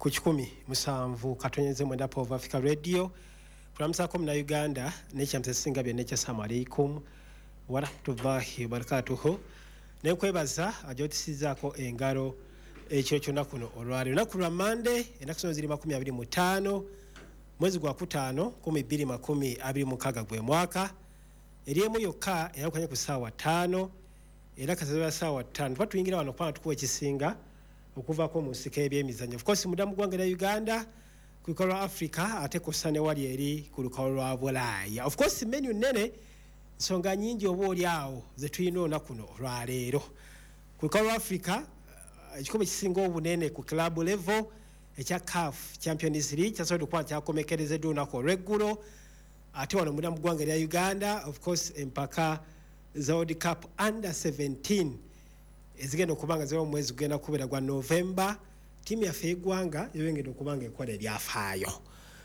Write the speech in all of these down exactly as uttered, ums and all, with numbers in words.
ku kikumi musanvu katonyeze mwenda Pov Africa Radio kulamusako muna Uganda nekyamusesinga bye nekya assalamu alaikum wa rahmatullahi wa barakatuhu nekwebaza ajotisizaako engalo ekyo kyonna kuno olwali lunaku lwa Monday ennaku zino ziri makumi abiri mu ttaano mwezi gwa kutaano kumi bbiri makumi abiri mukaaga gwe mwaka eri emu yokka eyakukanye ku ssaawa ttaano era kasazira ssaawa ttaano tuba tuyingira wano kubanga tukuwa ekisinga okuvaako mu nsiko ebyemizannyo of course muda mu ggwanga lya Uganda ku lukalu lwa Africa ate kussa ne wali eri ku lukalu lwa Bulaaya of course menu nnene nsonga nyingi oba oli awo ze tulina olunaku kuno olwaleero ku lukalu lwa Africa ekikombe kisinga obunene ku club level ekya C A F Champions League kyasobodde okuba kyakomekerezeddwa olunaku olw'eggulo ate wano muda mu ggwanga lya Uganda of course empaka za World Cup under seventeen ezigenda okubanga zero mwezi gugenda kubeera gwa November timu yaffe y'eggwanga yongedde okubanga ekola ebyafaayo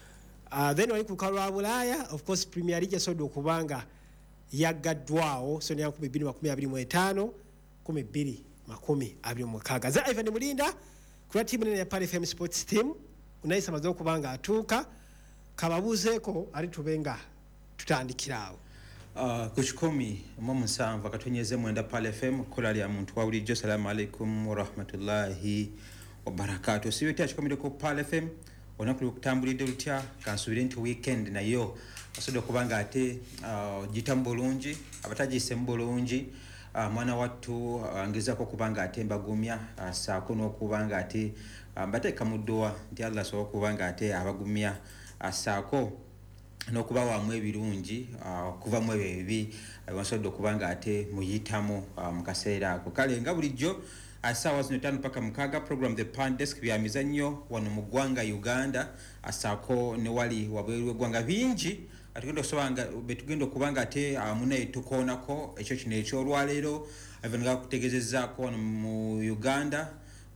uh, then wali ku lukalu lwa Bulaaya of course Premier League yasobodde okubanga yaggaddwawo so ne bbiri makumi abiri mu etaano kumi bbiri makumi abiri mu mukaaga za Ivan Mulinda kula timu nene ya Pal F M Sports Team unayisa maze okubanga atuuka kababuuzeeko ali tubenga tutandikiraawo Uh, kuchikomi mu musanvu akatonyeze mwenda Pal F M kola lya muntu wa bulijjo salamu alaikum wa rahmatullahi wa barakatuh siwe tya chikomire ko Pal F M onakuli kutambulide lutya kansubire nti weekend nayo asodo kubanga ate uh, jitambulungi abatajise mbulungi uh, mwana watu uh, angeza ko kubanga ate mbagumya uh, saa kuno kubanga ate uh, mbateka muddoa nti Allah so kubanga ate abagumya uh, saako nokuba wamwe ebirungi uh, kuva mu ebibi abasodo kubanga ate muyitamo uh, mukaseera ako kale nga bulijjo asawa zino tano paka mukaga program the Pan Desk bya mizannyo wano mu ggwanga Uganda asako ne wali wabweru gwanga bingi atugenda kusanga betugenda kubanga ate uh, munaye tukonako ekyo kino ekyo lwalero avenga kutegezezzaako wano mu Uganda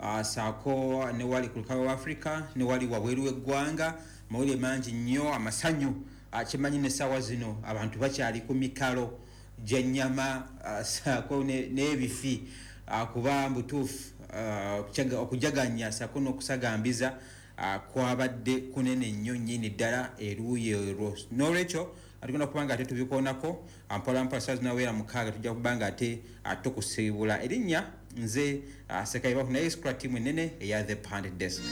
asako uh, ne wali ku lukalu lwa Africa ne wali wabweru gwanga mawuli mangi nnyo amasanyu akimanyi ne sawa zino abantu bakyali ku mikalo gy'ennyama sako n'ebifi kuba mbutuufu okujaganya sako n'okusagambiza kwabadde kunene nnyo nnyini ddala eruuyi olwo n'olwekyo atugenda kubanga ate tubikoonako mpola mpola saa zinaweera mukaaga tujja kubanga ate tukusiibula erinnya nze Sekaibaku naye sikula ttiimu ennene eya the Pan Desk.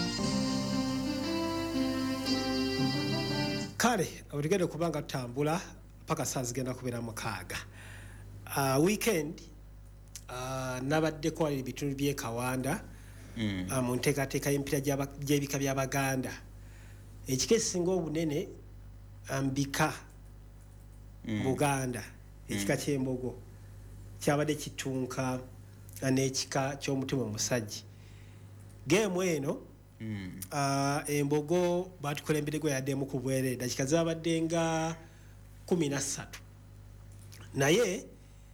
Kale abugende kubanga tutambula paka saa zigenda kubeera mukaaga uh, weekend uh, nabadde ko ali bitundu bye Kawanda mm. uh, mu nteekateeka y'empira gy'ebika by'Abaganda ekika ekisinga obunene mbika mm. Buganda ekika mm. ky'embogo kyabadde kitunka n'ekika ky'omutima omusajja game eno Mm. Uh, embogo batukulembere gwe yaddemu ku bwere dakika zabadde nga kumi na ssatu naye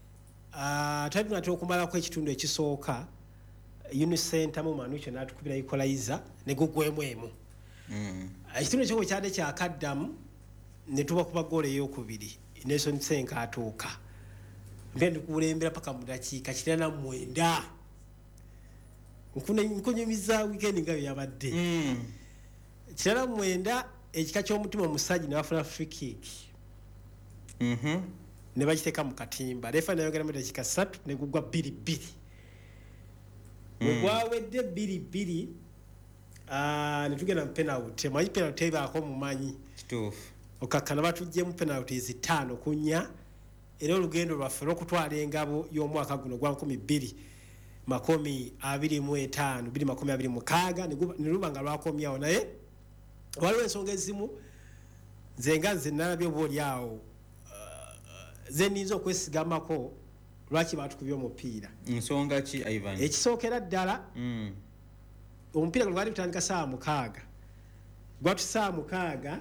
uh, tatuna okumala ko ekitundu ekisooka Unicenter mu Manucho n'atukubira equalizer ne gugwemu emu mm. ekitundu ekyo kyade kyakaddamu ne tuba kuba goal ey'okubiri Nelson Senka atuuka mpende kulembera paka mu dakiika kirana mwenda nkune nkunyumiza weekend nga yabadde mm. kirala mwenda ekika ky'omutima omusajja n'afuna free kick mhm ne bakiteka mu katimba refa nayogera mu dakika ssatu ne gugwa bbiri bbiri mm. gwawedde bbiri bbiri ah ne tugenda mu penalty manyi penalty ebaako mumanyi kituufu okakkana batujje mu penalty zitaano kunya era olugendo lwaffe lw'okutwala engabo y'omwaka guno gwa nkumi bbiri makomi abiri mu etaano bbiri makumi abiri mukaaga ne lubanga lwakomyawo naye waliwo ensonga ezimu nze nga nze nalabye oba oli awo uh, ze nninza okwesigamako lwaki batukubye omupiira nsonga ki Ivan ekisookera ddala mm. omupiira guno gwali gutandika ssaawa mukaaga gwatu ssaawa mukaaga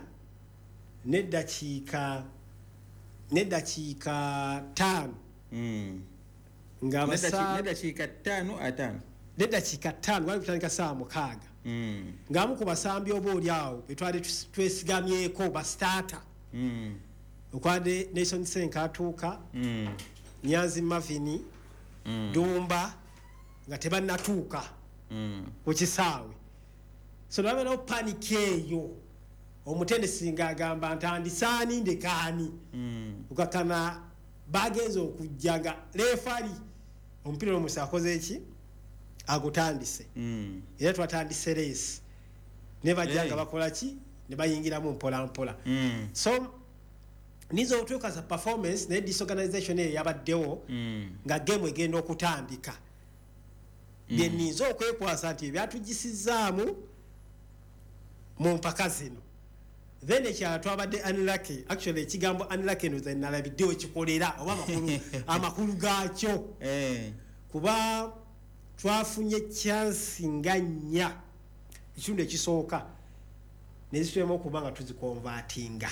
n'eddakiika n'eddakiika ttaano mm. nga basa neddakiika ttaano ataano neddakiika ttaano wali kutandika ssaawa mukaaga mm. ng'amu ku basambi oba oli awo betwali twesigamyeko basitaata mm. okwade Nelson Senka atuuka mm. Nyanzi Mavini mm. Dumba nga tebannatuuka mm. ku kisaawe so nabeerawo panic eyo omutendesi ng'agamba ntandisaani ndekaani ukakana bagenza okujja nga leefali omupiira omusa akoze eki agutandise era twatandise leesi ne bajja nga bakola ki ne bayingiramu mpola mpola so nizo otuuka za performance ne disorganization eyo yabaddewo nga game egenda okutandika bye nizo okwekwasa nti byatugisizaamu mu mpaka zino then ekyala twabadde unlucky actually ekigambo unlucky no zenalabiddewo kikolera oba amakulu amakulu gaakyo kuba twafunye chance nga nnya ekitundu ekisooka nezitulema okuba nga tuzikonvatinga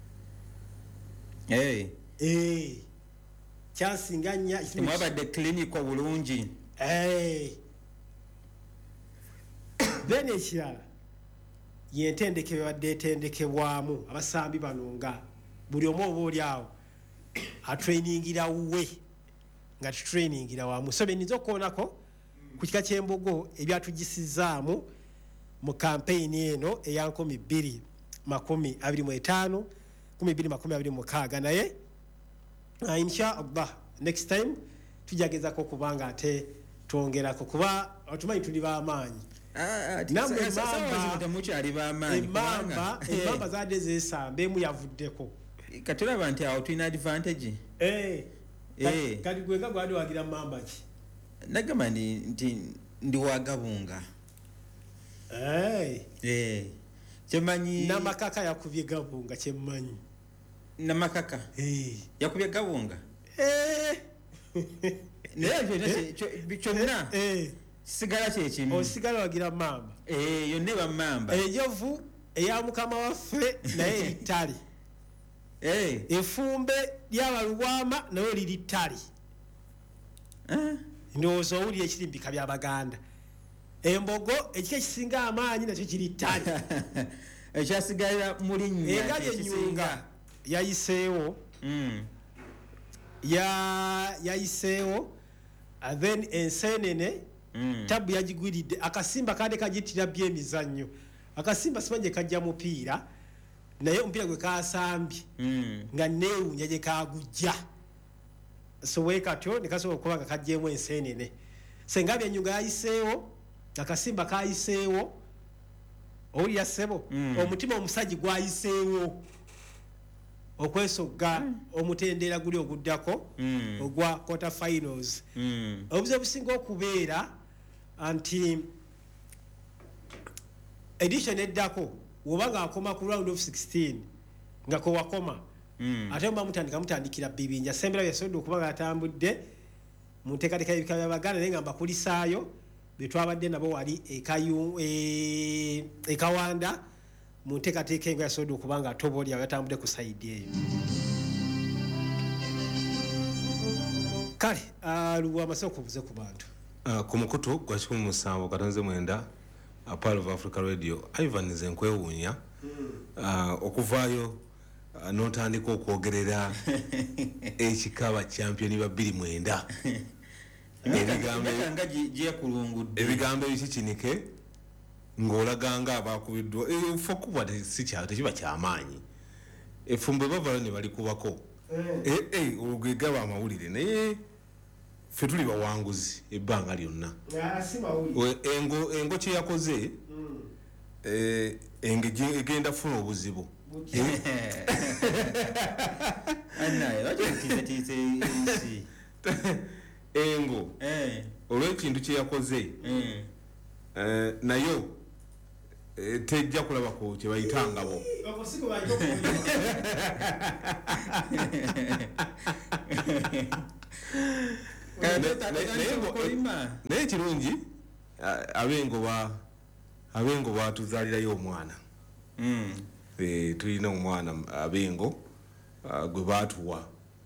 hey. hey. chance nga nnya mwabadde clinical bulungi hey. then ekirala yentendekebwa badde etendekebwamu abasambi bano nga buli omu oba oli awo atrainingira wuwe nga tutrainingira wamu so benyiza okuonako ku kika ky'embogo ebyatugisizaamu mu kampeyini eno eya nkumi bbiri makumi abiri mu etaano kumi bbiri makumi abiri mu mukaaga naye uh, inshallah next time tujagezako kubanga ate twongerako kuba otumanyi tuli b'amaanyi emamba emamba zadde zesamba emu yavuddeko katulaba nti awo tulina advantage kati gwenga gwali wagira mamba ki nagamba nti ndi wagabunga kyemanyi namakaka yakubye gabunga kyemmanyi namakaka yakubye gabunga naye kyonna sigala kyekimu osigala wagira mamba yonna eba mamba ejovu eya mukama waffe naye eritali efumbe lyabalubwama naye liri ttali ndowooza owulira ekirimbika byabaganda embogo ekika ekisinga amaanyi nakyo kiri ttali ekyasigalira mu linnya engali ennyunga yayiseewo yayiseewo then enseenene tabu yagigwiridde akasimba kade kagitira byemizannyo akasimba simanyi kajja mupiira naye omupiira gwe kasambye nga neewunya gye kagujja so weekatyo ne kasobola okuba nga kajjeemu enseenene sengabi ennyunga yayiseewo akasimba kayiseewo owulira ssebo omutima omusajji gwayiseewo okwesogga omutendera guli oguddako ogwa quarter finals obuze businga okubeera nti edition eddako woba nga akoma ku round of sixteen nga kowakoma ate mba mutandika mutandikira bibinja sembera byasobodde okuba nga atambudde mu nteekateeka y'ebika by'Abaganda naye nga mbakulisaayo be twabadde nabo wali ekawanda mu nteekateeka engo yasobodde okuba nga ate oba oli awo yatambudde ku sayidi eyo kale luwa amase okubuze ku bantu ku mukutu gwa kikumi musanvu katonze mwenda Pearl of Africa Radio Ivan nze nkwewuunya okuvaayo n'otandika okwogerera ekikaba championi ba bbiri mwenda ebigambo ebikikinike ng'olaganga abakubiddwa ffe okuba tekiba kyamaanyi efumbe bavalo ne balikubako olugegaba amawulire naye ffe tuli bawanguzi ebbanga lyonna engo kyeyakoze enge egenda funa obuzibu engo olw'ekintu kyeyakoze nayo tejja kulabako kye bayitangabo naye kirungi abengo batuzaalirayo omwana tulina omwana abengo gwe batuwa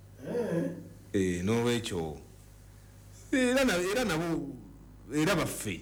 n'olwekyo era nabo era baffe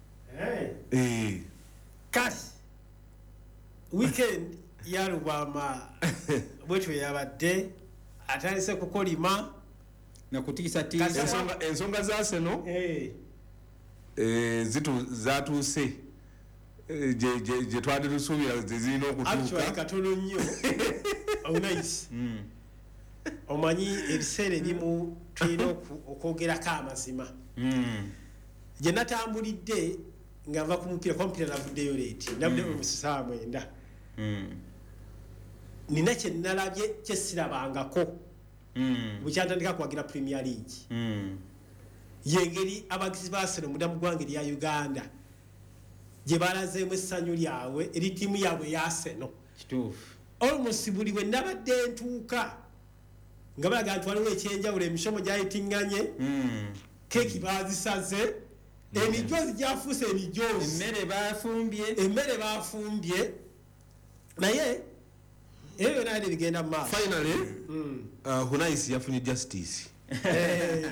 kati weekend ya Lubwama bwetyo yabadde atandise kukolima nakutiisatiisa ensonga za Seno zatuuse je je je twade tusubira zizino okutuka actually katono nnyo nice mm omanyi ebiseera ebimu tulina okwogerako amazima mm je natambulidde nga nva ku mupiira kwa mupiira navuddeyo leeti navuddeyo mu saa mwenda mm nina kye nalabye kye sirabangako mm bukyatandika kuwagira Premier League mm yengeri abagizi ba Arsenal mudamu gwange lya Uganda gye balazeemu essanyu lyabwe eri ttiimu yaabwe ya Arsenal kituufu almost buli we nabadde ntuuka nga balaga nti waliwo ekyenjawulo emishomo gyayitinganye mm keeki bazisaze emijozi gyafuuse emijozi emmere bafumbye emmere bafumbye naye ebyo byonna yali bigenda mu maaso finally Mm. uh, Hunais yafunye justice Eh,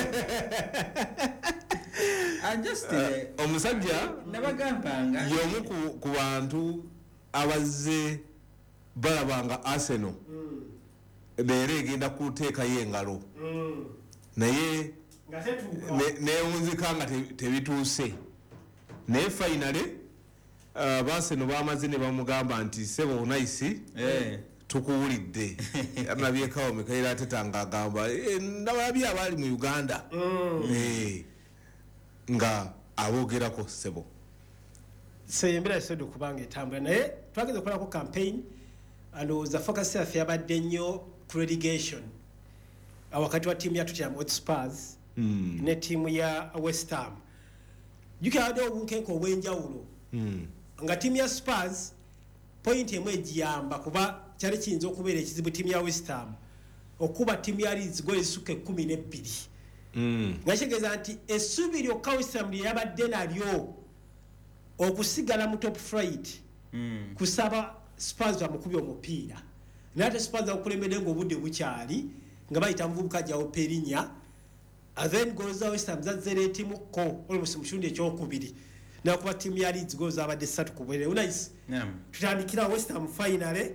and just uh, omusajja nabagambanga y'omu ku- ku bantu abazze balabanga Arsenal mm, leero egenda kuteekayo engalo mm. naye nga tetuuka ne- newunzika nga te- tebituuse naye finally uh, Arsenal bamaze ne bamugamba nti sebo Hunais eh tukuwulidde nabyekawo Mikaira Arteta nga agamba "Eh, ndababye abali mu Uganda Mm. Eh, nga aboogerako sebo sembera esodo kubanga etambula naye twageze okukolako campaign alowooza focus yaffe yabadde nnyo ku relegation wakati wa ttiimu ya Tottenham Hotspurs Mm, ne ttiimu ya West Ham jjukira waddewo obunkenke obw'enjawulo mm, nga ttiimu ya Spurs point emu egiyamba kuba kyali kiyinza okubeera ekizibu ttiimu ya West Ham okuba ttiimu ya Leeds goal ezisukka ekkumi n'ebbiri mm. nga kitegeeza nti essuubi lyokka West Ham lye yabadde nalyo okusigala mu top flight mm kusaba Spurs bamukubye omupiira naye ate Spurs bakulembedde ng'obudde bukyali nga bayita muvubuka gyawo Perinya then goal za West Ham zazze leetimukko almost mu kitundu ekyokubiri nakuba ttiimu ya Leeds goal zabadde ssatu ku bwere nice naam tutandikira West Ham finale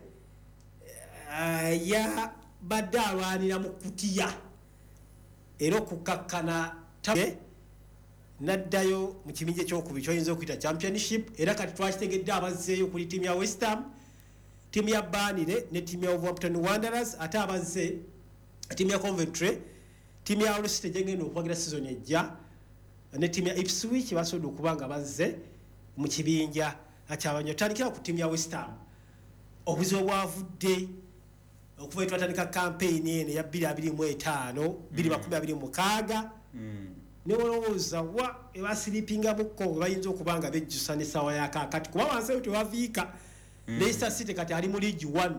uh, ya badde alwanira mu kutiya era okukakkana tabe naddayo mu kibinja ekyokubiri kyoyinza okuyita championship era kati twakitegedde abazzeeyo kuli ttiimu ya West Ham ttiimu ya Burnley ne ttiimu ya Wolverhampton Wanderers ate abazze ttiimu ya Coventry ttiimu ya Hull City gyengenda okwagira season ejja ne ttiimu ya Ipswich basobodde okuba nga bazze mu kibinja akyabanyo tandikira ku ttiimu ya West Ham obuzibu bwavudde okuva twatandika campaign eno ya bbiri abiri mu etaano bbiri makumi abiri mu mukaaga mm newolowooza wa ebasiripingabukko bayinza okuba nga bejjusa n'essaawa ya kaakati kuba wansi eyo tewaviika Leicester City kati ali mu League one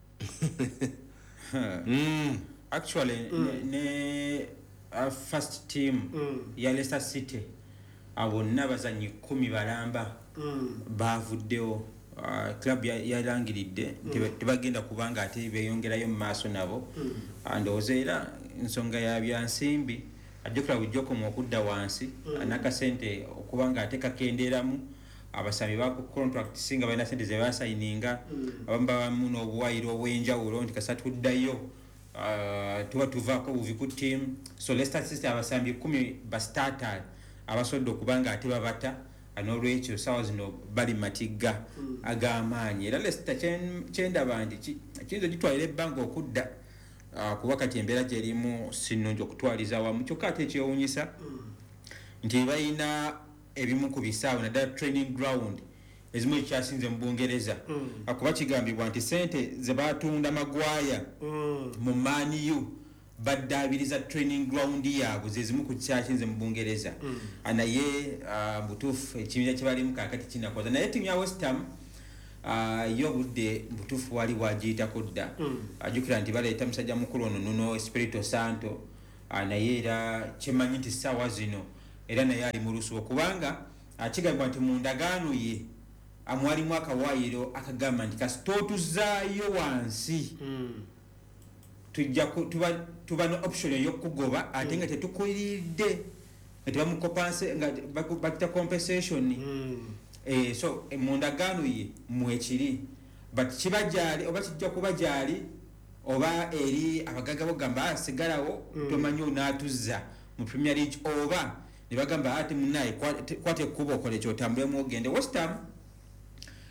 Mm. actually ne, ne uh, first team Mm. ya Leicester City abonna bazanyi kumi balamba Mm. bavuddewo uh, club yalangiridde ya tebagenda kubanga ate beyongerayo mu maaso nabo Mm. ndowooza era ensonga ya byansimbi ajjukira bujjoko mu okudda wansi Mm. nakasente okubanga ate kakendeeramu abasambi ba contract singa balina sente ze basayininga Mm. abamu babamu n'obuwayiro obw'enjawulo nti kasa tuddayo uh, tuba tuvaako buvi ku team so Leicester City abasambi kumi bastarter abasobodde okubanga ate babata n'olwekyo sawa zino bali matigga Mm. ag'amaanyi era Leicester kyendaba nti ki- kiyinza gitwalira ebbanga okudda uh, kuba kati embeera gyerimu sinungi okutwaliza wamu kyokka ate ekyewuunyisa Mm. nti balina ebimu ku bisaawe naddala training ground ezimu ekyasinze mu Bungereza Mm. akuba kigambibwa nti sente ze batunda Magwaya Mm. mu maniyu baddaabiriza training ground yaabwe zezimu ku kyakinze mu Bungereza Mm. naye uh, butuufu ekibinja kyebalimu kakati kinakoza naye ttiimu ya West Ham uh, yo obudde butuufu wali bwagiyitako dda Mm. ajjukira nti baleeta musajja mukulu ono Nuno Espirito Santo uh, naye era kyemanyi nti ssaawa zino era naye ali mu lusubo kubanga kigambibwa nti mu ndagaano ye amwalimu akawaayiro akagamba nti kasita otuzaayo wansi Mm. tujja tuba tuba no option ey'okugoba ate nga tetukuliridde nga tebamukopanse nga bakita compensation Mm. eh, so eh, mu ndagaano ye mwekiri but kiba gyali oba kijja kuba gyali oba eri abagaga bogamba asigalawo Mm. tomanyi onaatuzza mu Premier League oba ne bagamba ate munaye kwate ekkuba okola ekyo otambulemu ogende West Ham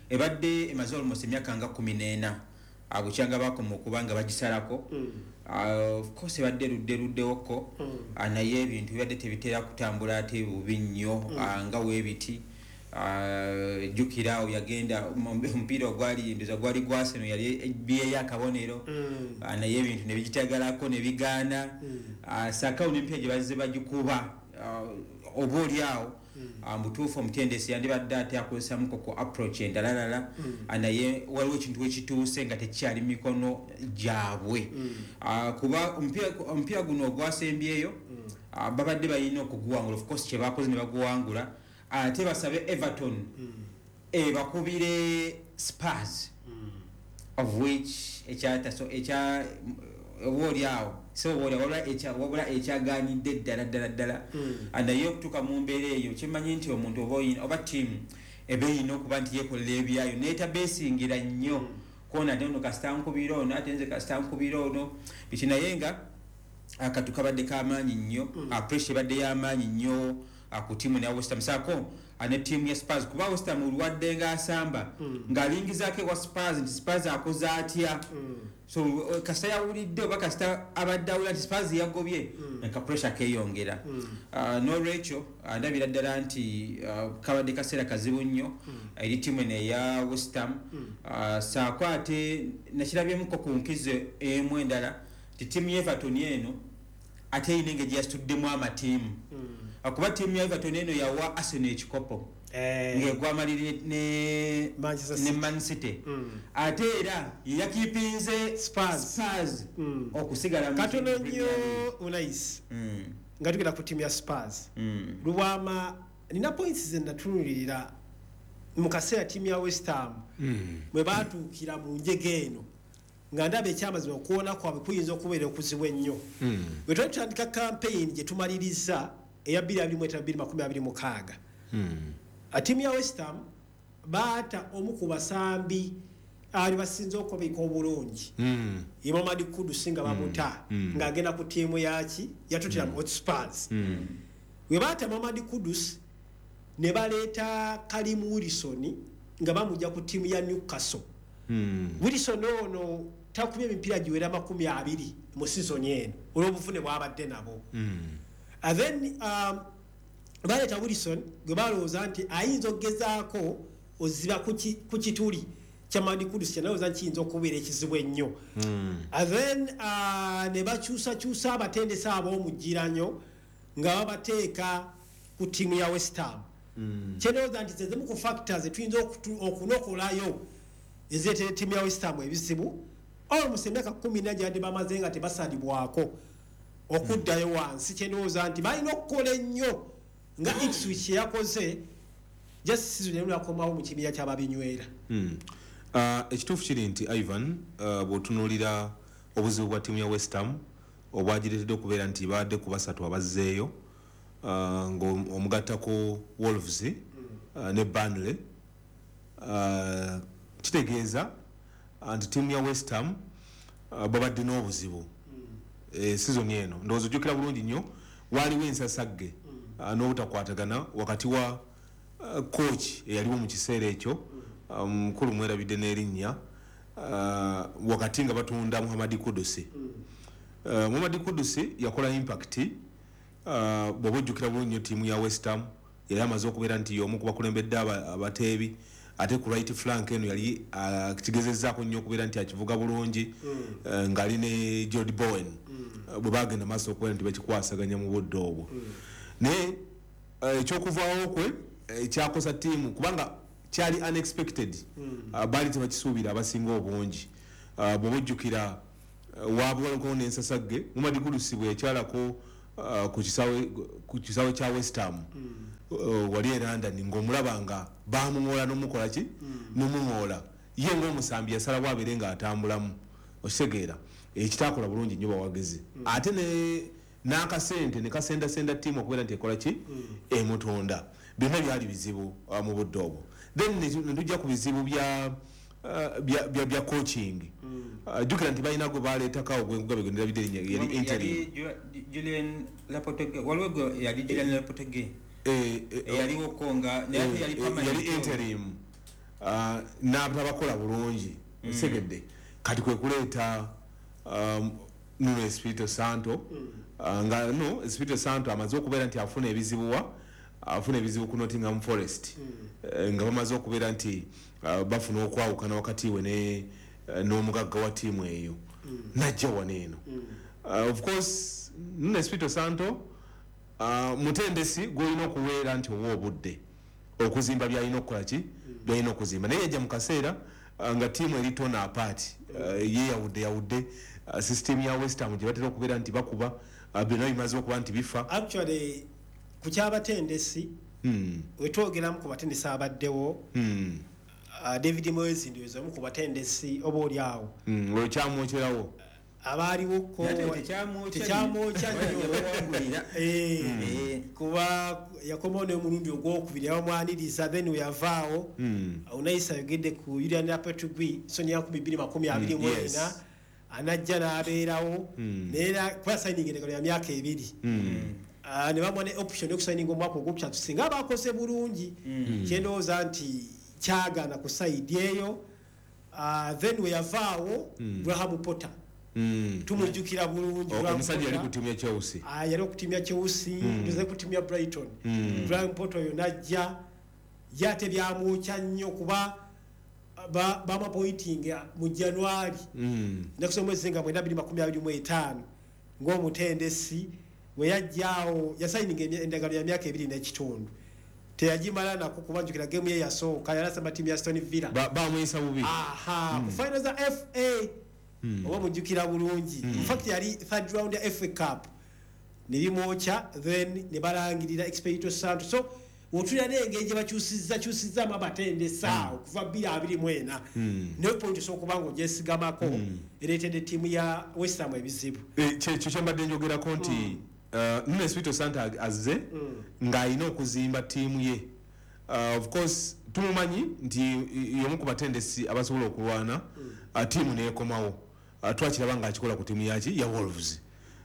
ebadde emaze almost emyaka nga kumi n'ena abukyanga bakoma okubanga bagisalako uh, of course ebadde ludde luddewoko uh, naye ebintu bibadde tebitera kutambula ate bubi nnyo uh, nga weebiti uh, jjukira awo yagenda omupiira ogwali ndoza gwali gwaseno yali byeyo akabonero uh, naye ebintu ne bigitagalako ne bigaana uh, sakawo n'empira gye bazze bagikuba uh, oba oli awo mutuufu omutendesi yandibadde ate akozesamuko ku approach endalalala naye waliwo ekintu ekituuse nga tekikyali mikono gyabwe kuba omupiira guno ogwasembyeyo babadde balina okuguwangula, of course kyebakoze ne baguwangula ate basabe Everton ebakubire Spurs of which ekyataso ekya oboli awo so wala wala echa wabula ekyaganidde ddala ddala ddala naye okutuuka mu mbeera eyo kimanyi nti omuntu oba oyina oba ttiimu ebe yina okuba nti yeekolera ebyayo neetabeesingira nnyo kona ate ono kasita nkubira ono ate nze kasita nkubira ono biki naye nga akatu kabadde k'amaanyi nnyo pressure ebadde y'amaanyi nnyo ku ttiimu ne West Ham saako ane ttiimu ya Spurs kuba West Ham olwadde ng'asamba ng'alingizaako ewa Spurs nti Spurs akoze atya so kasita yawulidde oba kasita abadde awulira nti Spurs yagobye nka pressure keeyongera n'olwekyo ndabira ddala nti kabadde kaseera kazibu nnyo eri ttiimu eno eya West Ham saako ate nakirabyemuko ku nkizo emu endala ti ttiimu ya Everton eno ate eyina engeri gye yasituddemu amatiimu akuba ttiimu ya Everton eno yawa Arsenal ekikopo ng'egwamalire ne ne Man City ate era yakipinze Spurs okusigala katono nnyo Unais nga tugenda ku ttiimu ya Spurs Lubwama nina points ze natunulirira mu kaseera ttiimu ya West Ham bwe baatuukira mu njege eno nga ndaba ekyamazima okuwona kwabwe kuyinza okubeera okuzibu ennyo bwe twali tutandika campaign gye tumaliriza eya bbiri abiri mu etaano bbiri makumi abiri mu mukaaga ttiimu ya West Ham baata omu ku basambi ali basinze okubika obulungi Mamadi Kudus nga bamuta ng'agenda ku ttiimu yaki ya Tottenham Hotspurs we baata Mamadi Kudus ne baleeta Karim Wilson nga bamujja ku ttiimu ya Newcastle Wilson ono takubye emipiira giwera makumi abiri mu season eno olw'obuvune bwabadde nabo and then um, baleeta Wilson gwe balowooza nti ayinza okugezaako oziba ku kituli kya Mamadi Kudus kyenalowooza nti kiyinza okubeera ekizibu ennyo and then uh, ne bakyusakyusa abatendesa ab'omuggiranyo nga babateeka ku ttiimu ya West Ham kyenalowooza nti zezimu ku factors tuyinza okunokolayo ezeetera ttiimu ya West Ham ebizibu almost emyaka kumi na gyadde bamaze nga tebasalibwako okuddayo wansi kyenowooza nti balina okukola ennyo nga Ipswich yakoze just season eno yakomawo mu kibira ky'ababinywera ekituufu kiri nti Ivan bw'otunuulira obuzibu bwa ttiimu ya West Ham obwagireetedde okubeera nti baadde ku basatu abazzeeyo ng'omugattako Wolves ne Burnley kitegeeza nti ttiimu ya West Ham babadde n'obuzibu season eno ndowooza ojjukira bulungi nnyo waaliwo ensasagge n'obutakwatagana wakati wa coach eyaliwo mu kiseera ekyo mukulu mwerabidde n'erinnya wakati nga batunda Muhammad Kudus Muhammad Kudus yakola impact bw'oba ojjukira bulungi nnyo ttiimu ya West Ham yali amaze okubeera nti y'omu ku bakulembedde abateebi ate ku right flank eno yali kigezezzaako nnyo okubeera nti akivuga bulungi ng'ali ne Jody Bowen bwe bagenda maaso okubeera nti bakikwasaganya mu budde obwo naye ekyokuvaawo kwe ekyakosa ttiimu kubanga kyali unexpected baali tebakisuubira abasinga obungi bw'oba ojjukira waabulako n'ensasagge Muhammad Kudus bwe yakyalako ku kisaawe kya West Ham wali e London ng'omulaba nga bamuŋoola n'omukola ki n'omuŋoola ye ng'omusambi yasalawo abeere ng'atambulamu okitegeera ekitaakola bulungi nnyo bawagezi ate n'akasente ne kasendasenda ttiimu okubeera nti ekola ki emutonda byonna byali bizibu mu budde obwo then netujja ku bizibu bya coaching jjukira nti balina gwe baleetakawo gwenkugabe ndabidde yali interim Julian Lopetegui waliwo gwe yali Julian Lopetegui yaliwoko nga yali interim uh, n'abatabakola bulungi mm. segedde kati kwe kuleeta um, Nuno Espirito Santo mm. uh, nga no Espirito Santo amaze okubeera nti afuna ebizibu wa afuna ebizibu ku Nottingham Forest mm. uh, nga bamaze okubeera nti uh, bafuna okwawukana wakati we ne uh, n'omugagga wa tiimu eyo mm. najja waneeno mm. uh, of course Nuno Espirito Santo uh, mutendesi gwolina okuweera nti owa obudde okuzimba byalina okukola ki byalina okuzimba naye yajja mu kaseera uh, nga tiimu eri tona apart uh, yeyawudde yawudde uh, system ya West Ham gye batera okubeera nti bakuba uh, byonna bimaze okuba nti bifa actually ku kyabatendesi mm. wetwogeramu ku batendesi abaddewo mm. uh, David Moyes ndowooza omu ku batendesi oba oli awo mm. olwo kyamwokyerawo abaaliwo ko tekyamwokya kuba yakomawo n'omulundi ogwokubiri yabamwaniriza then weyavaawo Unai ayogedde ku Julian Lopetegui Sonia nkumi bbiri makumi abiri mu ena anajja n'abeerawo neera kuba signing endagalo ya myaka ebiri ne bamuwa ne option y'okusigninga omwaka ogwokusatu singa baakose bulungi kyendowooza nti kyagaana ku sayidi eyo then weyavaawo Graham Potter Mm. tumujukira bulungi omusajja yali ku timu ya Chelsea ah yali ku timu ya Chelsea ndoze ku timu ya Brighton mm. Graham Potter yo najja yate byamukya nnyo kuba ba bama pointing mu January mm. nakusomwezi nga mwenda bbiri makumi abiri mu etaano ng'omutendesi we yajjaawo yasayininga endagalo ya myaka ebiri n'ekitundu teyagimala nako kubanjukira game ye yasooka yalasamba timu ya Aston Villa bamuyisa bubi aha mm. ku final za F A Mm. oba mujukira bulungi mm. in fact yali third round ya F A Cup nilimwocha then ne balangirira Espirito Santo so wotulira nengeje bakyusiza kyusiza amabatende saa mm. kuva bbiri abiri mu ena mm. ne point so kubango jesigamako mm. eretede timu ya West Ham ebizibu e, kye kyo kyambadde njogera konti mm. uh, Nuno Espirito Santo azze mm. ng'alina okuzimba tiimu ye uh, of course tumumanyi nti yomu ku batendesi abasobola okulwana mm. uh, tiimu neekomawo Uh, twakiraba nga akikola ku timu yaki ya Wolves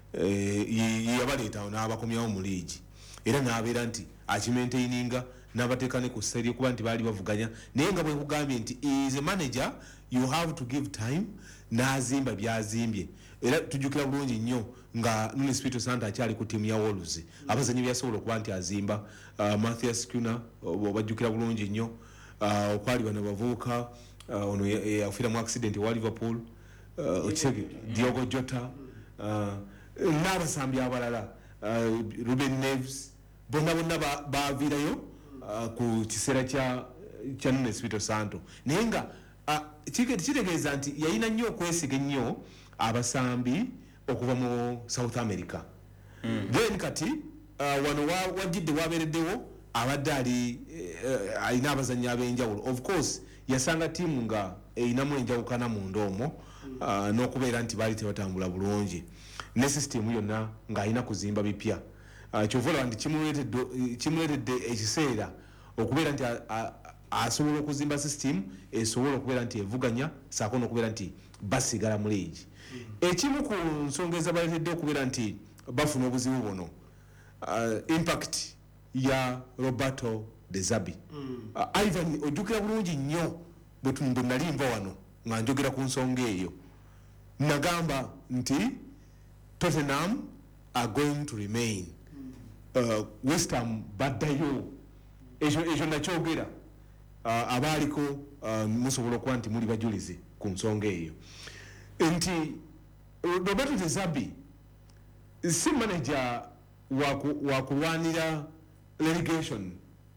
eh yabaleeta n'abakomyawo mu league era n'abeera nti akimaintaininga n'abateeka ne ku seri kuba nti baali bavuganya naye nga bwe kugambye nti is a manager you have to give time n'azimba byazimbye era tujjukira bulungi nnyo nga Nuno Espirito Santo akyali ku timu ya Wolves abazanyi byasobola okuba nti azimba uh, Matthias Cunha obajjukira bulungi nnyo uh, okwali bano bavubuka uh, ono yafiira mu accident wa Liverpool Uh, Ochege, Diogo Jota, uh, n'abasambi abalala, uh, Ruben Neves, bonna bonna baavirayo uh, ku kiseera kya kya Nuno Espirito Santo. Naye nga uh, kitegeeza nti yalina nnyo okwesiga ennyo abasambi okuva mu South America. Mm. Then kati uh, wano wajjidde wabeereddewo abadde ali uh, alina abazannyi ab'enjawulo. Of course yasanga tiimu nga erinamu enjawukana mu ndoomo. Uh, n'okubeera nti baali tebatambula bulungi ne system yonna ng'alina kuzimba bipya uh, kyovola nti kimuleetedde ekiseera okubeera nti asobola okuzimba system esobola okubeera nti evuganya saako n'okubeera nti basigala mu leegi mm. ekimu ku nsonga ezabaleetedde okubeera nti bafuna obuzibu buno uh, impact ya Roberto De Zerbi mm. uh, Ivan ojjukira bulungi nnyo bwe nali nva wano nga njogera ku nsonga eyo nagamba nti Tottenham are going to remain uh, West Ham baddayo ekyo ekyo nakyogera uh, abaaliko uh, musobola okuba nti muli bajulizi ku nsonga eyo nti Roberto De Zerbi si manager wakulwanira relegation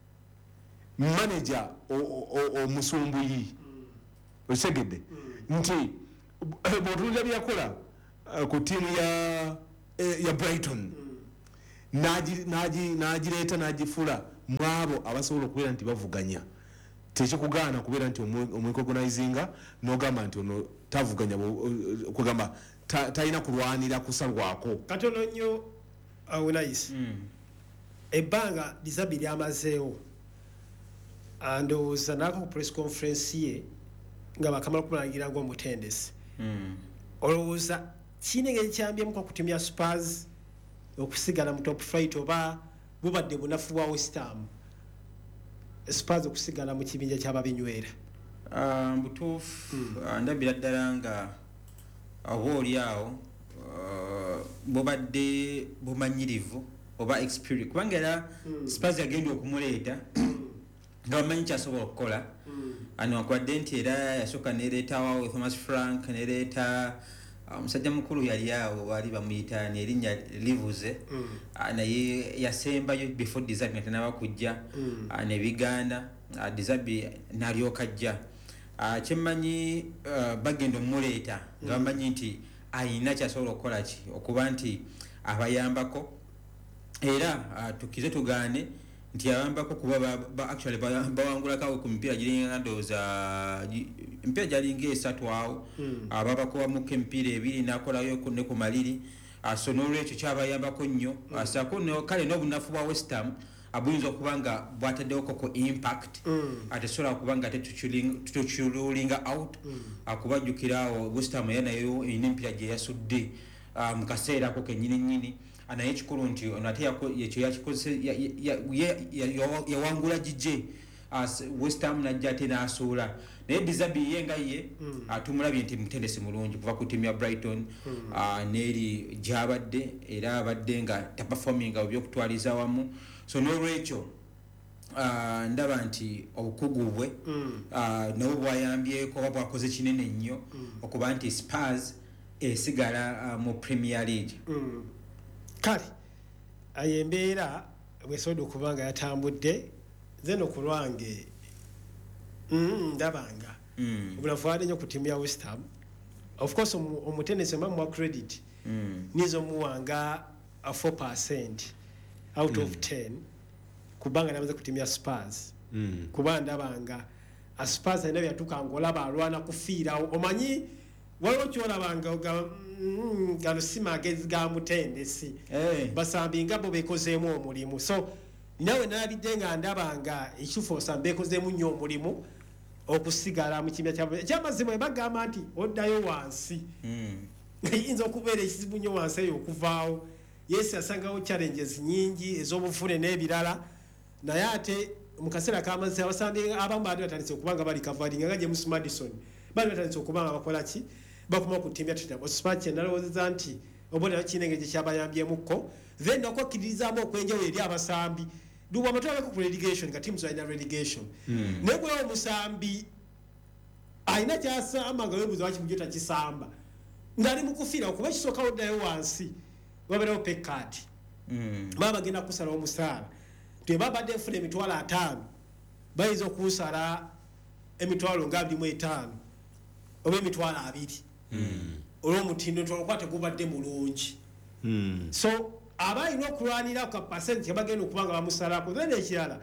manager omusumbuyi osegedde nti bw'otunulira byakola ku tiimu ya ya Brighton n'agireeta n'agifula mu abo abasobola okubeera nti bavuganya tekikugaana kubeera nti omwekogonaizinga n'ogamba nti ono tavuganya kugamba talina kulwanira kusalwako katono nnyo awunayisi ebbanga De Zerbi lyamazeewo andowooza naako ku press conference ye nga bakamala kumulagira ng'omutendesi olowooza kiina engeri kyambyemu ku timu ya Spurs okusigala mu top flight oba bubadde bunafu bwa West Ham Spurs okusigala mu kibinja ky'ababinywera? Uh, butuufu mm. uh, ndabira ddala nga oba oli awo uh, bubadde bumanyirivu oba experience kubanga era mm. Spurs yagenda okumuleeta nga bamanyi kyasobola okukola mm. ano akwadde nti era yasooka nereetawo Thomas Frank nereeta omusajja um, mukulu yali awo baali bamuyita nerinnya livuze mm. uh, naye yasembayo before Dizabi nga tanaba kujja mm. uh, nebiganda uh, Dizabi n'alyoka ajja uh, kyemmanyi uh, bagenda omuleeta nga mm. bamanyi nti ayina kyasobola okukola ki okuba nti abayambako era uh, tukize tugaane nti abambako kuba ba, ba actually bawangulako ku mipiira giringa ndowooza emipiira gyalinga esatu awo mm. ababakuba muko emipiira ebiri nakolayo ne ku maliri uh, so n'olwekyo kyabayambako nnyo mm. uh, sako no, kale n'obunafu bwa West Ham abuyinza okuba nga bwataddewo koko impact mm. atesobola okuba nga tetukyululinga out mm. akubajjukiraawo West Ham era nayo erina emipiira gye yasudde uh, mu kaseera ako kennyini nnyini anaye ekikulu nti nate ekyo yakikozese yawangula gije West Ham najja ate n'asuula naye Dizabi ye nga ye tumulabye nti mutendesi mulungi kuva ku tiimu ya Brighton n'eri gy'abadde era abadde nga taperforminga ebyokutwaliza wamu so n'olwekyo ndaba nti obukugu bwe nabwo bwayambyeko oba bwakoze kinene nnyo okuba nti Spurs esigala mu Premier League. Kale ayo embeera bwesobola okuba nga yatambudde zeno ku lwange ndabanga obulafu ali nnyo ku ttiimu ya West Ham. Of course omutendesi mbamuwa credit nizo muwanga four percent out of ten kubanga namaze ku ttiimu ya Spurs kuba ndabanga a Spurs alina byatuuka ng'olaba alwana kufiirawo omanyi waliwo kyolabanga gano si magezi ga mutendesi hey. Basambi nga bo bekozeemu omulimu so nawe nalabidde nga ndabanga ekifoosa bekozeemu nnyo omulimu okusigala mu kibiina ekyamazima we bagamba nti oddayo wansi yinza okubeera ekizibu nnyo wansi eyo okuvaawo Yesu yasangawo challenges nyingi ez'obufune n'ebirala naye ate mu kaseera k'amazzi abasambi abamu baali batandise okuba nga bali kavalinga nga James Madison baali batandise okuba nga bakola ki bakuma ku ttiimu ya Tottenham Spurs nalowoozeza nti obona kinenge gye kyabayambyemukko then okwakkiririzaamu okwenjawulo eri abasambi duba amatwalako ku relegation nga teams alina relegation naye bwewo omusambi alina kyasamba nga webuuza waki bujjo takisamba ng'ali mu kufiira okuba ekisookawo ddayo wansi babeerawo pekkaati baba bagenda kusalawo omusaala teba badde enfuna emitwalo ataano bayinza okusala emitwalo nga abiri mu etaano oba emitwalo abiri olw'omutindo tolokwate gubadde mulungi so abalina okulwanira ku pasenti yabagenda okuba nga bamusalako then ekirala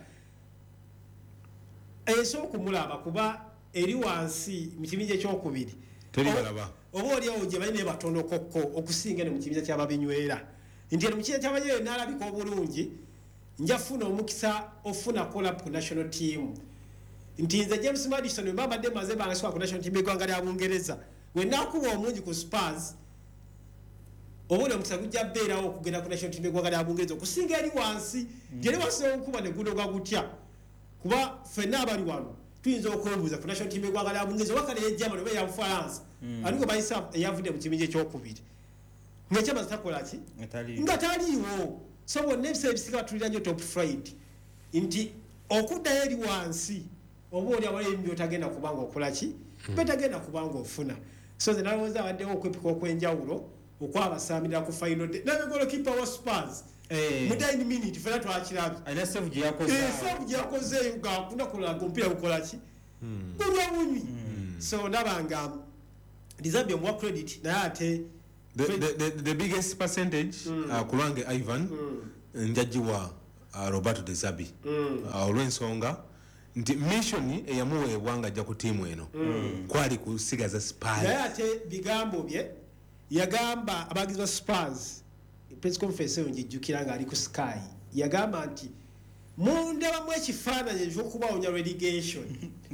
ensooka okumulaba kuba eri wansi mu kibinja ekyokubiri oba oliawo gye balina ebatondokokko okusinga ne mu kibinja ky'ababinywera nti eno mu kibinja ky'ababinywera naalabika obulungi njafuna omukisa ofuna collab ku national team nti nze James Madison we mbadde maze banga swa ku national team eggwanga lya Bungereza we nakuba omungi ku Spurs obone omukisa gujja beerawo okugenda ku national team eggwanga lya Bungereza okusinga eri wansi gyeri wansi okuba ne guno gwa gutya kuba ffenna abali wano tuyinza okwebuuza ku national team eggwanga lya Bungereza oba kale Germany oba ya France aliko bayisa eyavudde mu kibinja ekyokubiri ngakyamaze takola ki nga taliiwo so bonna ebiseera ebisinga batulira nnyo top flight nti okuddayo eri wansi oba oli awala ebintu byotagenda kubanga okola ki betagenda kubanga ofuna so nze nalowooza abaddewo okwepika okw'enjawulo okwabasambirira ku final day nabegolo kipa wa Spurs mu nine minute fena twakirabye sefu gye yakozeeyo ngakunda kulaga omupiira gukola ki bunywa bunywi so ndabanga Dizabi omuwa credit naye ate The, the, the, the biggest percentage mm. uh, kulwange Ivan mm. njajiwa uh, Roberto Dizabi mm. uh, olw'ensonga nti mission eyamuweebwa nga ajja ku tiimu eno mm. kwali kusigaza Spurs naye ate bigambo bye yagamba abagizi ba Spurs press conference eyo njijjukira nga ali ku Sky yagamba nti mundabamu ekifaananyi eky'okubawonya relegation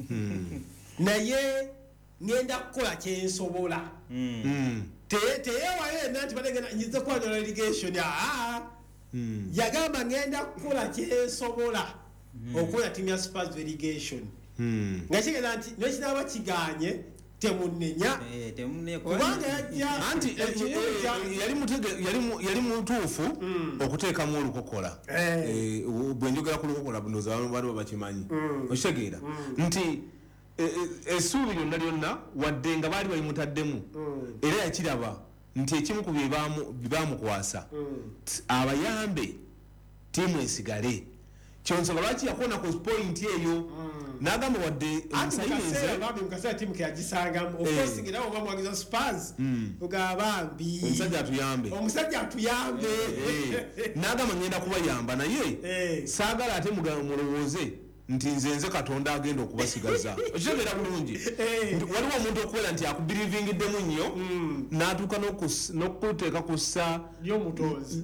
naye ngenda kukola kyensobola teyewayo ena nti badegenda nyiza kwanyola relegation aa yagamba ngenda kukola kyensobola okukola timu ya Spurs relegation nga kigenda nti nekinaba kiganye temunenya kubanga yajja anti yali mutuufu okuteekamu olukokola bwenjogera ku lukokola bunoza abantu bali bakimanyi okitegeera nti essuubi lyonna lyonna wadde nga baali balimutaddemu era yakiraba nti ekimu ku byebamukwasa abayambe tiimu esigale kyonsonga lwaki yakona ku point eyo nagamba wadde omusajja tiimu keyagisangamu okosingira oba mwagiza Spurs ogabambi omusajja atuyambe omusajja atuyambe nagamba ngenda kubayamba naye saagala ate mulowooze nti nze nze Katonda agenda okubasigaza okitegeera bulungi waliwo omuntu okubeera nti akubirivingiddemu nnyo n'atuuka n'okuteeka ku ssa y'omutozi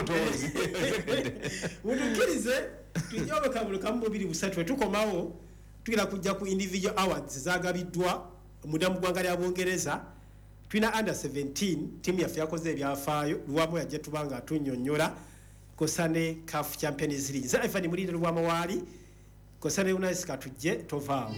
mutukkirize tujja obukabulu kamu bubiri busatu wetukomawo tugenda kujja ku individual awards zagabiddwa muda mu ggwanga lya Bungereza tulina under seventeen tiimu yaffe yakoze ebyafaayo luwamu yajja tuba nga atunnyonnyola kosa ne C A F Champions League za Ivan Mulinde luwamu waali kosa ne Unais Katujje tovaawo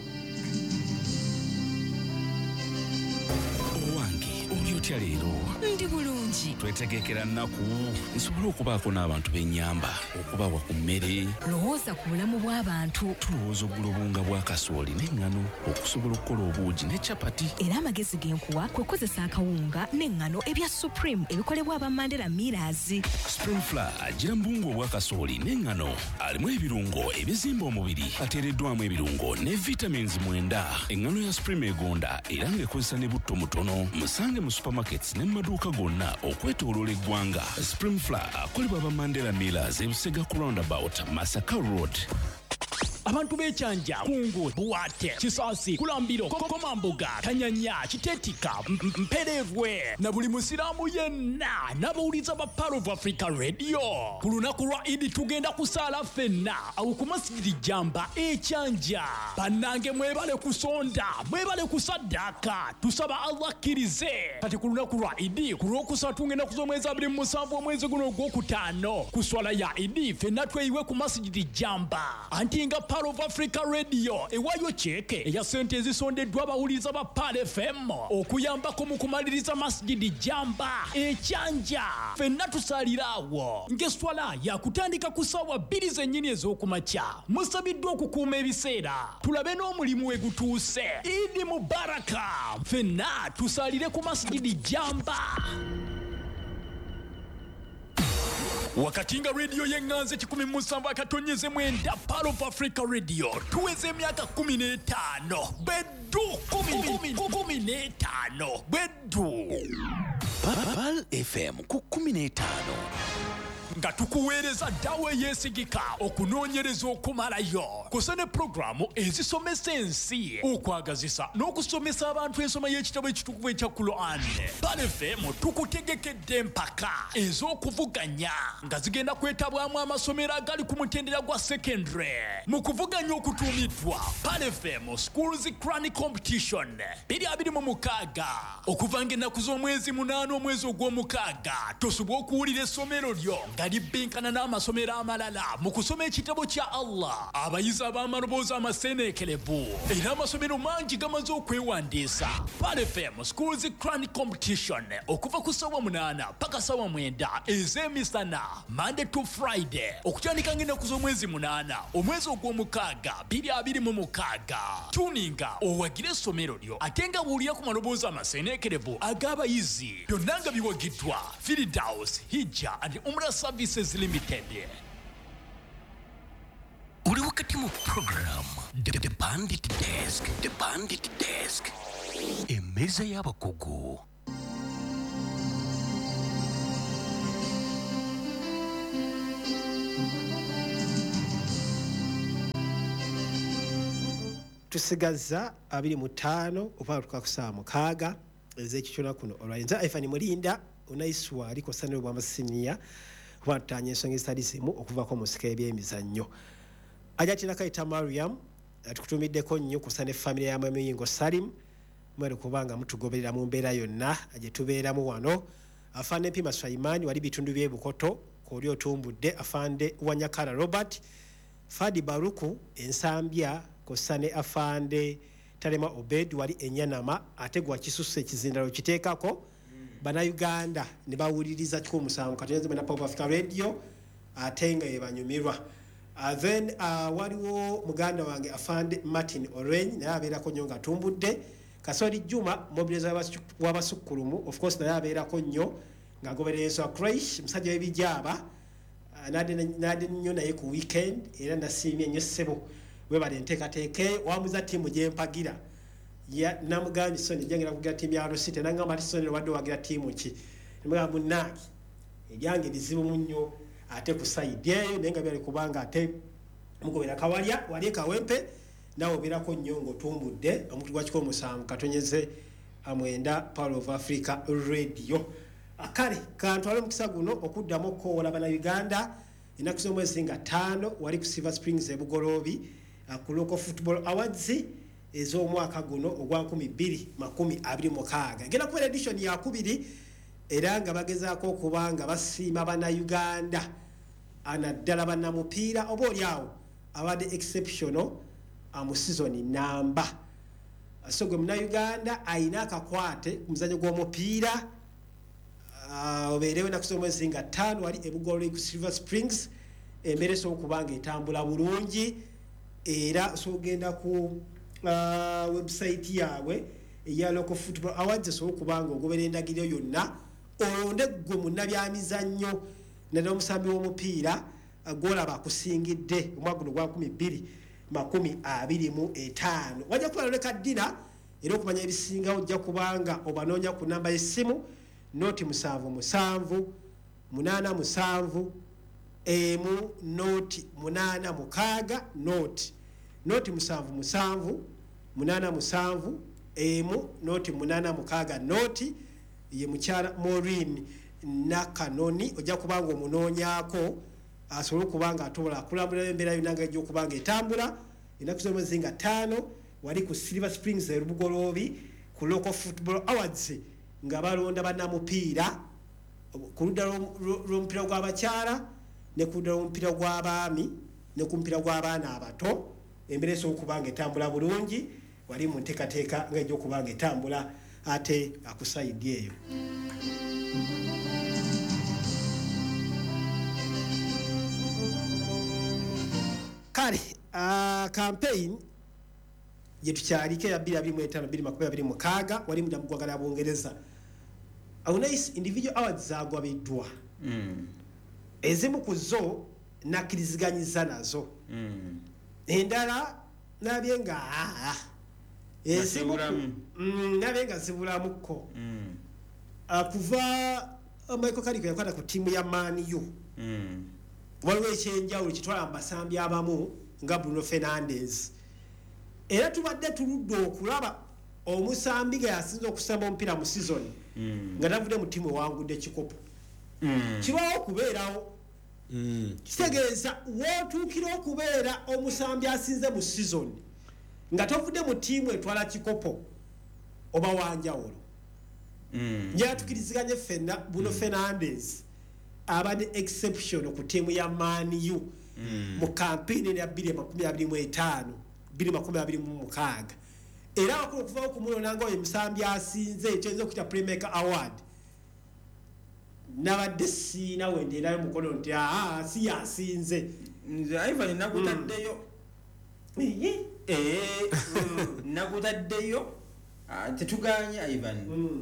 otya leero ndi bulungi twetegekera nnaku nsobola okubaako n'abantu b'ennyamba okubawa ku mmere lowooza ku bulamu bw'abantu tulowooza oggula obunga bwa kasooli n'eŋŋano okusobola okukola obuugi ne capati era amagezi genkuwa kwe kukozesa akawunga n'eŋŋano ebya Supreme ebikolebwa aba Mandela Millers. Spring Flour agira mu buwunga obwa kasooli n'eŋŋano alimu ebirungo ebizimba omubiri ateereddwamu ebirungo ne vitamins mwenda. Eŋŋano ya Supreme egonda era ng'ekozesa ne butto mutono musange mu supermarkets ne maduuka gonna okwetooloola eggwanga. Spring Flour akolebwa aba Mandela Millers e Busega ku roundabout Masaka Road. Abantu b'ekyanja kungu buwate Kisaasi Kulambiro Kokomambuga Kanyanya Kitetika Mperevwe na buli musiraamu yenna n'abawuliza ba Pearl of Africa Radio ku lunaku lwa Idi tugenda kusaala ffenna awo ku masjidi Jamba ekyanja bannange mwebale kusonda mwebale kusaddaaka tusaba Allah akkirize kati ku lunaku lwa Idi ku lwokusatu ngenda kuz'omwezi abiri mu musanvu omwezi guno ogwokutaano ku swala ya Idi ffenna tweyiwe ku masjidi Jamba anti nga Pearl of Africa Radio ewayo cheke eya sente ezisondeddwa abawuliza ba Pearl F M okuyambako mu kumaliriza masjidi Jamba ekyanja ffenna tusalirawo ng'eswala yakutandika ku ssaawa bbiri zennyini ez'okumakya musabiddwa okukuuma ebiseera tulabe n'omulimu we gutuuse. Idi Mubaraka ffenna tusalire ku masjidi Jamba. Wakati nga radio yenganze kikumi musanvu akatonyeze mwenda Pearl of Africa Radio tuweze emyaka kumi n'etaano beddu kumi n'etaano beddu Pearl F M ku kumi n'etaano nga tukuweereza ddawo eyeesigika okunoonyereza okumalayo kusa ne pulogulaamu ezisomesa ensi okwagazisa n'okusomesa abantu ensoma y'ekitabo ekitukuvu ekya Quran. Pearl F M tukutegekedde empaka ez'okuvuganya nga zigenda kwetabwamu amasomero agali ku mutendera gwa secondary mu kuvuganya okutuumiddwa Pearl F M Schools Quran Competition bbiri abiri mu mukaaga okuva ng'ennaku z'omwezi munaana omwezi ogw'omukaaga tosobwa okuwulira essomero lyo nga libbinkana n'amasomero amalala mu kusoma ekitabo kya Allah. Abayizi ab'amaloboozi amaseeneekerevu era amasomero mangi gamaze okwewandiisa. Pearl F M Schools Quran Competition okuva ku ssaawa munaana paka ssaawa mwenda ez'emisana Monday to Friday okutandika ng'ennaku z'omwezi munaana omwezi ogw'omukaaga bbiri abiri mu mukaaga. Tuninga owagire essomero lyo ate nga buulira ku maloboozi amaseeneekerevu ag'abayizi byonna nga biwagiddwa Firdaus Hijja and Umrah Services Limited. uli wakati mu program The, the Bandit Desk The Bandit Desk emeza y'abakugu. tusigaza abiri mu ttaano oba tukakusaa mukaaga ez'ekitona kuno olwayinza Ivan Mulinda unaiswa aliko sana bwa masiniya watanye ensonga ezitali zimu okuvako mu sika ebyemizannyo ajatira kaita Mariam atukutumiddeko nnyo kusa ne family ya Mamiyingo Salim mwere kubanga mutugoberera mu mbeera yonna aje tubeeramu wano afande Pima Swaimani wali bitundu by'ebukoto koli otumbudde afande Wanyakara Robert Fadi Baruku ensambya kosane afande Talema Obed wali enyanama ategwa kisuse kizindalo kiteekako mm. Bana Uganda ne bawuliriza kiko musango katenze na Pop Africa Radio atenga ebanyumirwa. Uh, then uh, waliwo muganda wange afande Martin Orange naye abeerako nnyo nga tumbudde. Kasori Juma mobiliza wabasukkulumu of course naye abeerako nnyo nga gobereza Crash musajja w'ebijaba uh, nade nade nnyo naye ku weekend era nasiimye nnyo ssebo webale nteekateeke wamuza ttiimu gye mpagira ya namugambye Soni jangira kugira ttiimu ya Rosite nangamba ati Soni wadde wagira ttiimu ki nemugamba munnange ebyange bizibu nnyo ate ku side eyo naye nga byali kubanga ate mugobera kawalya wali kawempe nawo birako nnyo ng'otumbudde omuntu gwa kiko musanvu katonyeze amwenda Power of Africa Radio. Akale kantwale mukisa guno okuddamu okkowola bana Uganda ennaku z'omwezi nga ttaano wali ku Silver Springs e Bugoloobi ku Local Football Awards ez'omwaka guno ogwa nkumi bbiri makumi abiri mu mukaaga. Genda kubeera edition ya kubiri era nga bagezaako okuba nga basiima bana Uganda anaddala bannamupiira oba oliawo abadde exceptional mu season namba. So gwe muna Uganda ayina akakwate ku muzannyo gw'omupiira obeerewo ennaku z'omwezi nga ttaano wali e Bugoloobi ku Silver Springs embeera esobola okuba nga etambula bulungi era sogenda ku uh, website yaabwe eya Local Football Awards esobola okuba nga ogobera endagiro yonna olonde gwe munnabyamizannyo naddala omusambi w'omupiira gw'olaba akusingidde omwaka guno gwa nkumi bbiri makumi abiri mu etaano. Wajja kuba loleka ddina era okumanya ebisingawo ojja kubanga obanoonya ku namba y'essimu noti musanvu musanvu munaana musanvu emu noti munaana mukaaga noti noti musanvu musanvu munaana musanvu emu noti munaana mukaaga noti ye mukyala Maureen Nakanoni ojja kubanga omunoonyaako asobola okubanga atobola akulambula embeera yonna gy'okubanga etambula ennaku z'omwezi nga ttaano wali ku Silver Springs e Bugoloobi ku Local Football Awards nga balonda bannamupiira ku ludda lw'omupiira gw'abakyala ne ku ludda lw'omupiira gw'abaami ne ku mupiira gw'abaana abato embeera esobola okubanga etambula bulungi wali mu nteekateeka ng'egy'okubanga etambula ate akusayidi eyo. Kale uh, campaign yetukyalike ya bbiri abiri mu etaano bbiri makumi abiri mu mukaaga wali mu ggwanga Bungereza. Awunais individual awards zagwabiddwa mm. ezimu ku zo nakkiriziganyiza nazo mm. endala nabye nga ezimu mm, nabye nga zibulamuko mm. uh, kuva uh, Michael Carrick yakwata ku ttiimu ya Man U mm. waliwo ekyenjawulo kitwala mbasambi abamu nga Bruno Fernandes era tubadde tuludde okulaba omusambi nga yasinza okusamba omupiira mu season mm. nga tavudde mu ttiimu ewangudde kikopo mm. kibawo okubeerawo mm. kitegeeza wootuukira okubeera omusambi asinze mu season nga tovudde mu ttiimu etwala kikopo oba wanjawulo mm. njatukiriziganye fenna Bruno mm. Fernandes abadde exception ku ttiimu ya Man U mm. mu kampeni ya bbiri makumi abiri mu etaano bbiri makumi abiri mu mukaaga era wakulu okuvawo ku mulonda nga oyo musambi asinze ekyenza okuyita Playmaker Award nabadde siina wendeerayo mukono nti aa si yasinze nze Ivan nakutaddeyo nakutaddeyo tetuganye Ivan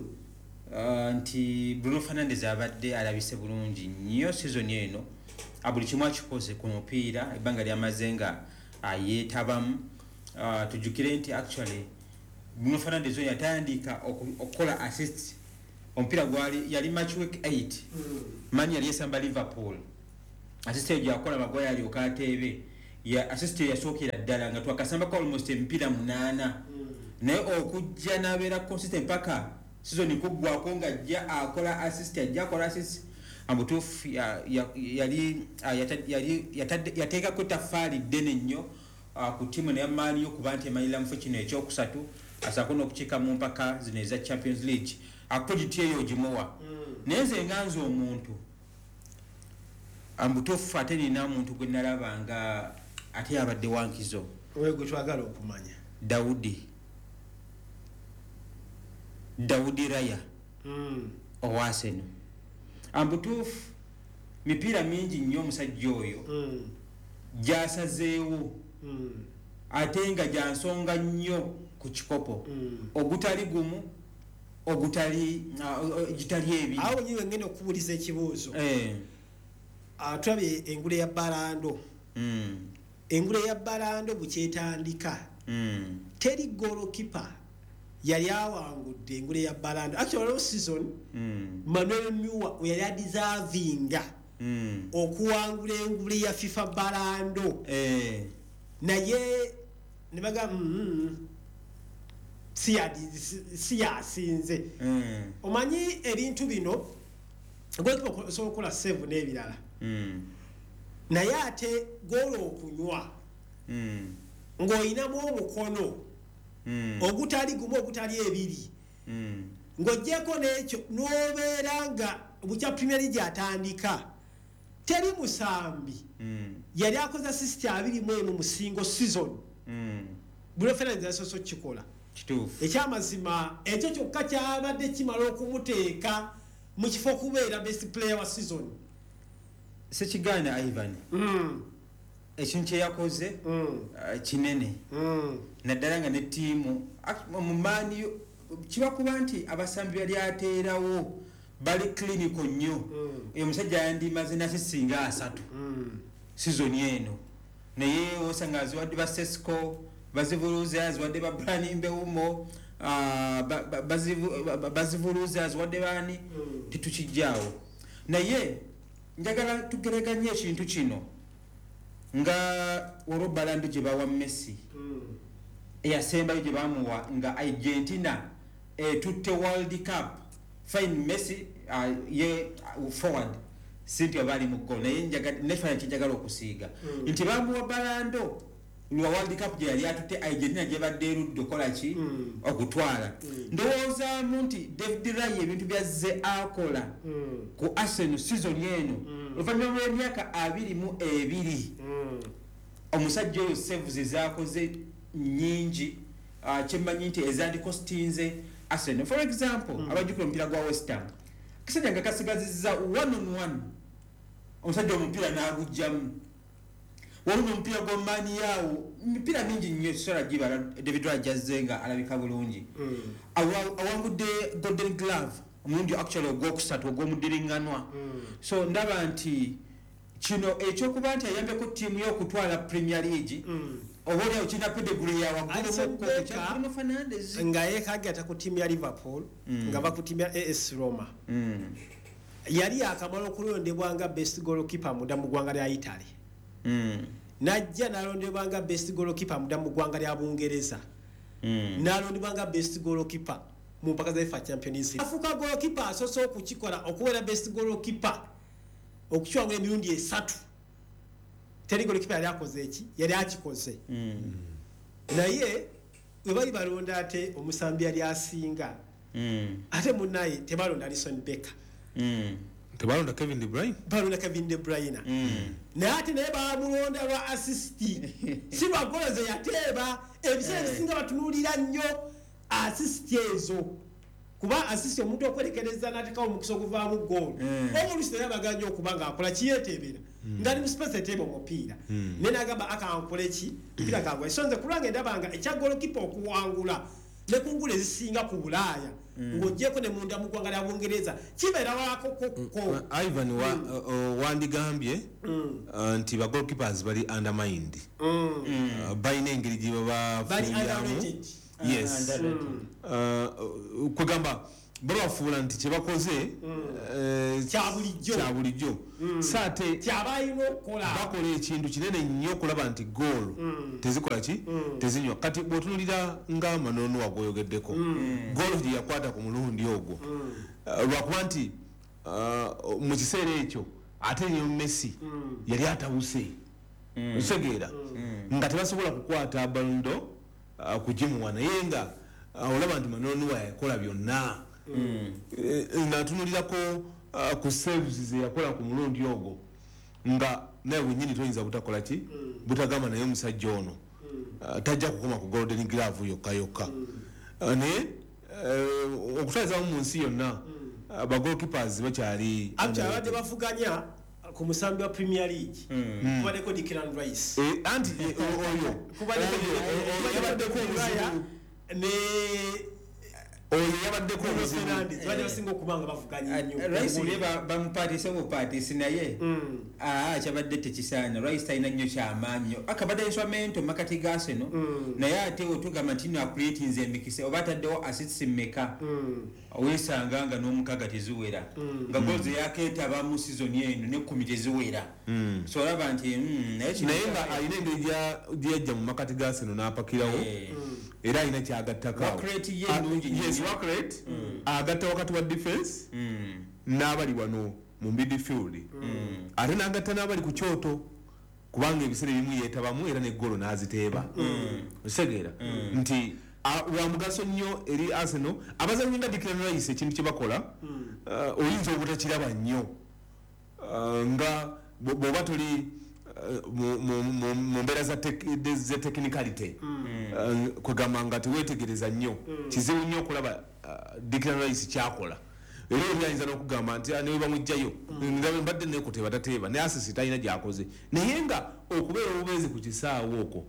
nti Bruno Fernandes abadde alabise bulungi nnyo season eno buli kimu akikoze ku mupiira ebbanga lyamaze nga yeetabamu tujjukire nti actually Bruno Fernandes oyo yatandika okukola assist omupiira gwali yali match week eight mani yali esamba Liverpool assist eyo gyakola magwaya alyoka ateebe ya assist yasookera ddala nga twakasambako almost emipiira munaana naye okujja n'abeera consistent paka season kuggwako nga ajja akola assist ajja akola assist amutuufu yali yateekako ettafaali ddene nnyo ku ttiimu neya Man U kuba nti emalira mufo kino ekyokusatu asaako n'okukiika mu mpaka zino eza Champions League akuditi eyo ogimuwa naye nze nga nze omuntu amutuufu ate nina omuntu gwe nalaba nga ate abadde wankizo wewe gwe twagala okumanya Daudi Daudi Raya mm. owaseno ambutuufu mipiira mingi nnyo omusajja oyo mm. gyasazeewo mm. ate nga gyansonga nnyo ku kikopo mm. ogutali gumu ogutali uh, gitali ebi awo nyiwe ngene okubuliza ekibuuzo eh. uh, tulabye engule ya balando mm. engule ya balando bukyetandika mm. teri golokipa yali awangudde engule ya balando actually all season mm. Manuel Neuer yali adeservinga mm. okuwangula engule ya FIFA balando eh. naye nibaga mm, si si yasinze mm. omanyi ebintu bino golikipa osobola okukola save n'ebirala mm. naye ate golo okunywa mm. ng'oyinamu omukono mm. ogutali gumu ogutali ebiri mm. ng'oggyeko n'ekyo n'obeera nga bukya Premier League atandika teri musambi mm. yali akoze assist abiri mu emu mu single season mm. Bruno Fernandes yasoose okukikola kituufu ekyamazima ekyo kyokka kyabadde kimala okumuteeka mu kifo kubeera best player wa season sekigaana Ivan mm. ekintu kyeyakoze mm. uh, kinene mm. naddala nga ne ttiimu mu maani kibakuba nti abasambi bali ateerawo bali clinical nnyo oyo musajja yandimaze nate singa asatu sizoni eno naye osanga aziwadde ba Sesco bazivuluze aziwadde ba Brani Mbeumo bazivuluze aziwadde bani tetukijjaawo naye njagala tugereganye ekintu kino nga worobalando gye bawa Messi eyasembayo gye bamuwa nga Argentina etutte World Cup fine Messi uh, ye uh, forward sinti abali mu goal naye njaga nefa njagala okusiiga mm. nti bamuwa balando lwa World Cup gye yali atutte Argentina gye badde erudde kola ki mm. okutwala mm. ndowooza nti David Raya ebintu byazze akola mm. ku Arsenal season eno mm. oluvannyuma lw'emyaka abiri mu ebiri mm. omusajja oyo saves zaakoze nyingi uh, kyemmanyi nti ezandikostinze Arsenal for example mm. abajukira omupiira gwa West Ham kisajja nga kasigazizza one on one omusajja omupiira n'agujjamu waliwo omupiira gwa mani yaawo mipiira mingi nnyo sola gibala David Raya jazze nga alabika bulungi mm. awangudde Golden Glove omulundi actually ogwokusatu ogw'omuddiringanwa mm. so ndaba nti kino ekyokuba nti ayambeko ttiimu y'okutwala Premier League mm. oboolyawo kirina pedigree ya waggulu Fernandes nga yeekagata ku ttiimu ya Liverpool mm. nga va ku ttiimu ya A S Roma mm. yali akamala okulondebwa nga best goalkeeper muda mu ggwanga lya Italy mm. najja n'alondebwa nga best goalkeeper muda mu ggwanga lya Bungereza mm. n'alondebwa nga best goalkeeper mu mpaka za FIFA Champions League afuka goalkeeper asoose okukikola okubeera best goalkeeper okukiwangula emirundi esatu teri goalkeeper yali akoze eki yali akikoze mm. naye we bali balonda ate omusambi yali asinga mm. ate munnaye tebalonda Alisson Becker mm. tebalonda Kevin De Bruyne balonda Kevin De Bruyne mm. naye ate naye bamulonda lwa assist si lwa goal ze yateeba ebiseera bisinga batunuulira nnyo assist ezo kuba assist omuntu okwerekereza n'atekawo omukisa oguvaamu goal omulusi naye abaganya okuba ng'akola kiyeetebera nga ali mu space eteeba omupiira naye n'agamba akankole ki mpira kangwa so nze kulwange ndaba nga ekya goalkeeper okuwangula ne ku ngule ezisinga ku Bulaaya ng'oggyeko ne munda mu ggwanga lya Bungereza kibeera wakokoko Ivan wandigambye nti ba goalkeepers bali undermined balina engeri gye babafuuliramu yes uh, kwegamba babafuula nti kyebakoze kya bulijjo saate kyabayina okukola bakola ekintu kinene nnyo okulaba nti goal tezikola ki tezinywa kati bw'otunulira nga Manono wagwoyogeddeko goal gye yakwata ku mulundi ogwo lwakuba nti mu kiseera ekyo ate nyo Messi yali atabuse otegeera nga tebasobola kukwata balondo kujimuwa naye nga olaba nti Manono yakola byonna natunulirako ku saves ze yakola ku mulundi ogwo nga naye wenyini toyinza butakola ki butagamba naye omusajja ono tajja kukoma ku golden glove yokka yokka naye okutwalizamu mu nsi yonna bagolkeepers bakyali abadde bavuganya ku musambi wa Premier League kubaddeko Declan Rice anti oyo kubaddeko Ulaya ne oyo yabaddeko Fernandes bali basinga okubanga bavuganya nnyo Rice ye bamupatisa bupatisi naye aa kyabadde tekisaana Rice talina nnyo kyamaanyi akabadde enswamento makati gaaseno naye ate otugamba nti no acreatinze emikisa oba ataddewo assets mmeka weesanga nga n'omukaga teziwera nga goals yakeetaba mu season eno n'ekkumi teziwera so olaba nti naye nga alina engeri gyeyajja mu makati gaaseno n'apakirawo era alina kyagattako agatta wakati wa defense n'abali wano mu midfield ate n'agatta n'abali ku kyoto kubanga ebiseera ebimu yeetabamu era n'eggolo n'aziteeba osegeera nti wa mugaso nnyo eri Arsenal abazanyi nga Declan Rice ekintu kye bakola oyinza obutakiraba nnyo nga bw'oba toli mu mbeera za technicality kwegamba nga teweetegereza nnyo kizibu nnyo okulaba Declan Rice kyakola era oyinza n'okugamba nti ne bamugjayo mbadde neekuteeba tateeba ne assist talina gy'akoze naye nga okubeera obubeezi ku kisaawe okwo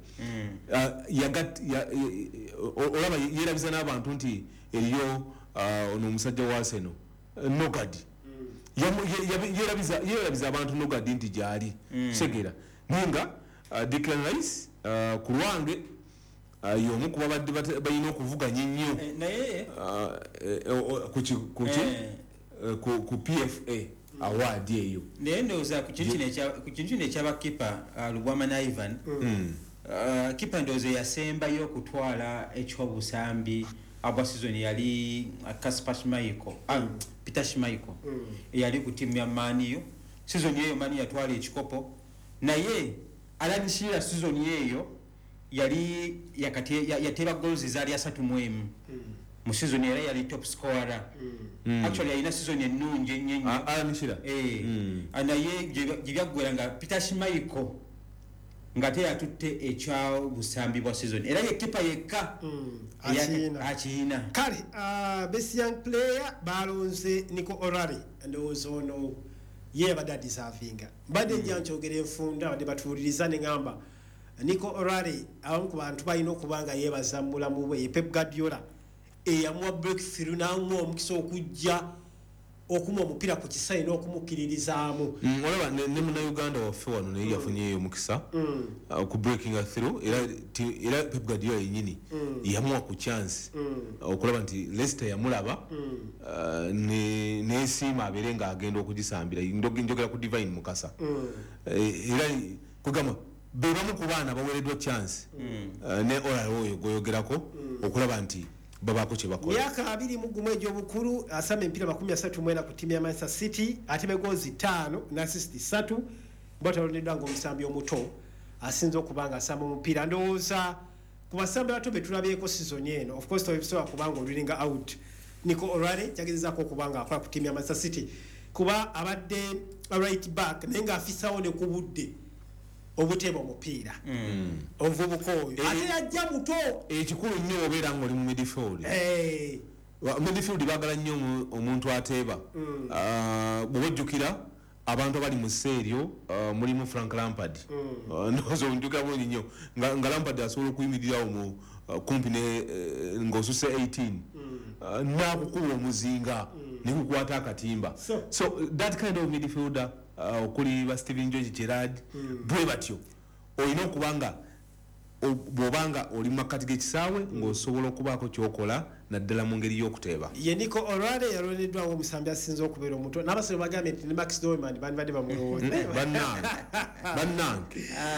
olaba yeerabiza n'abantu nti eriyo ono omusajja wa Arsenal Nogadi yeerabiza abantu Nogadi nti gyali segera naye nga Declan Rice ku lwange y'omu kuba badde balina okuvuganya ennyo ku P F A award eyo naye ndowooza ku kintu kino ekyabakipa Lubwama ne Ivan kipa ndowooza yasembayo okutwala ekyobusambi abwa season yali Kasper Schmeichel Peter Schmeichel yali ku timu ya Man U season eyo Man U yatwala ekikopo naye Alan Shearer season eyo yali yakati yateba goals zali asatu mu emu mu season era yali top scorer actually yalina season ennungi ennyo Alan Shearer eh anaye gyebyagwera nga Peter Schmeichel nga te yatutte ekya busambi bwa season era ye kipa yekka akina kale best young player balonze Nico O'Reilly ndowooza ono ye badde deservinga badde njya nkyogera enfunda badde batuuliriza ne ngamba Nico O'Reilly abamu ku bantu balina okubanga yeebaza mu bulamu bwe Pep Guardiola eyamuwa breakthrough n'amuwa omukisa okujja okuma omupiira ku kisayi n'okumukkiririzaamu olaba ne munnayuganda waffe wano naye yafunyeeyo omukisa ku breaking through era Pep Guardiola yennyini yamuwa ku chance okulaba nti Leicester yamulaba n'esiima abeere ng'agenda okugisambira njogera ku Divine Mukasa era kugamba bebamu ku baana baweereddwa chance ne O'Reilly oyo gweyogerako okulaba nti babako kye bakola myaka abiri mu gumu egy'obukulu asamba emipiira makumi asatu mu ena ku ttiimu ya Manchester City ate begoozi ttaano ne assist ssatu bwatalondeddwa ng'omusambi omuto asinza okuba nga asamba omupiira ndowooza ku basambi abato be tulabyeko season eno of course tobisobola kubanga olulinga out Nico O'Reilly yagezezaako okuba nga akola ku ttiimu ya Manchester City kuba abadde right back naye ng'afisawo ne ku budde obuteba omupiira ovubuka oyo ate yajja muto ekikulu nnyo obeera ng'oli mu midfield midfield baagala nnyo omuntu ateeba bwe bojjukira abantu abali mu seeryo mulimu Frank Lampard ndowooza onjukira bulungi nnyo nga Lampard asobola okuyimirirawo kumpi ng'osuse eighteen n'akukuba omuzinga ne kukwata akatimba so that kind of midfielder okuli ba Steven George Gerrard bwe batyo olina okubanga bw'obanga oli mu makkati g'ekisaawe ng'osobola okubaako kyokola naddala mu ngeri y'okuteeba ye Nico O'Reilly yaloneddwa ng'omusambi asinze okubeera omuto n'abasolo bagambye nti ne Max Dorman bandibadde bamulowooza bannange bannange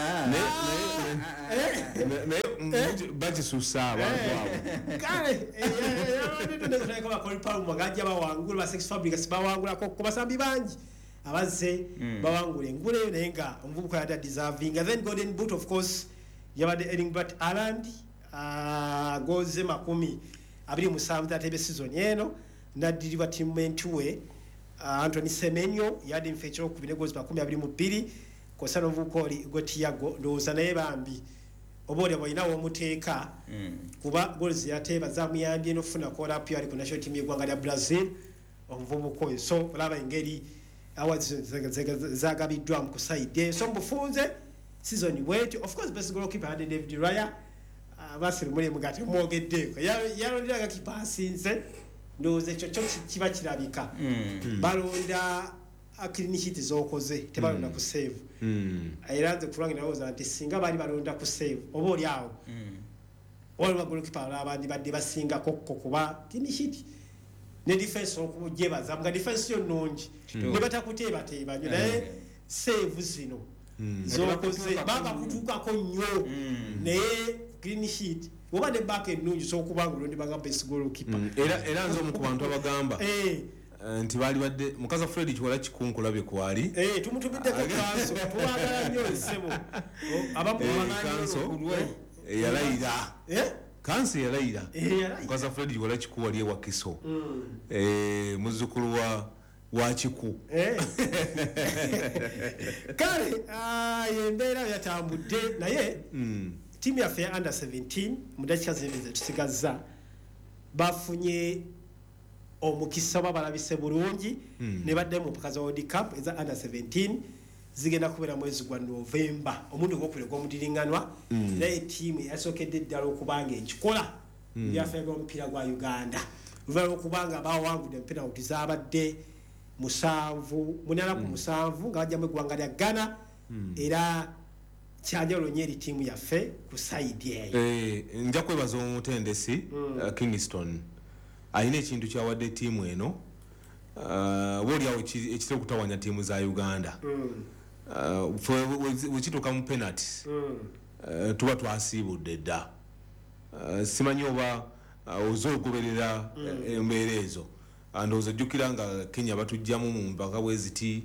naye bakisusa abantu abo kale yaloneddwa bakoli palma ng'ajja bawangula ba Sex Fabricas bawangulako ku basambi bangi abazze bawangula engula eyo naye nga omuvubuka yadde deserving and then golden boot of course yabadde Erling Braut Haaland goze makumi abiri musanvu tatebe season eno naddiribwa teammate we Anthony Semenyo yadde mfecho ku bine gozi makumi abiri mu bbiri kosano vukoli gotiyago ndoza naye bambi obole boyinawo omuteeka kuba goals yateba zamuyambye nofuna kola pia ali ku national team y'eggwanga lya Brazil omuvubuka oyo so olaba engeri awards zagabiddwa mu kusaide so mbufunze season wait of course best goalkeeper had David Raya abasiri muri mugati mwogedde yalondera kipa asinze ndoze cyo cyo kiba kirabika balonda clean sheet zokoze tebalonda ku save ayiranze kurangira nawoza nti singa bali balonda ku save obo oli awo wali ba goalkeeper abandi badde basinga kokko kuba clean sheet ne defense okujeba zamga defense yo nonji ne batakuteba teba nyo naye save zino zokoze baba kutuka ko nnyo ne clean sheet oba ne back ennungi so kubanga londi banga best goalkeeper era era nzo mu kubantu abagamba eh nti bali badde mukaza Fred Kiwala kikunkula bye kwali eh tumutumidde ko kanso tubagala nnyo sebo abamu bamanyi kulwe yalayira eh kansi yalayira mukaza Fred Kiwala kikuwali ewa Kiso eh muzukulu wa wa Kiku eh kale ah yembera yatambudde naye timu ya Fair under seventeen mudakika zimeze tusigaza bafunye omukisa babalabise bulungi ne badde mu mpaka za World Cup eza under seventeen zigenda kubera mwezi gwa November omuntu gokule ko mudiringanwa naye timu yasokedde ddala okubanga ekikola ya Fair mpira gwa Uganda uvala okubanga bawangudde mpira okuzabadde musanvu munala ku musanvu ngajja mu gwanga lya Ghana era kyajalo nyeri timu ya fe ku side yeyo eh nja kwebaza omutendesi Kingston ayine ekintu kyawadde timu eno uh woli awo ekitero kutawanya timu za Uganda uh for wechituka mu penalties uh tuba twasibudde dda simanyi oba ozogoberera embeerezo andozo jukira nga Kenya batujjamu mu mpaka bweziti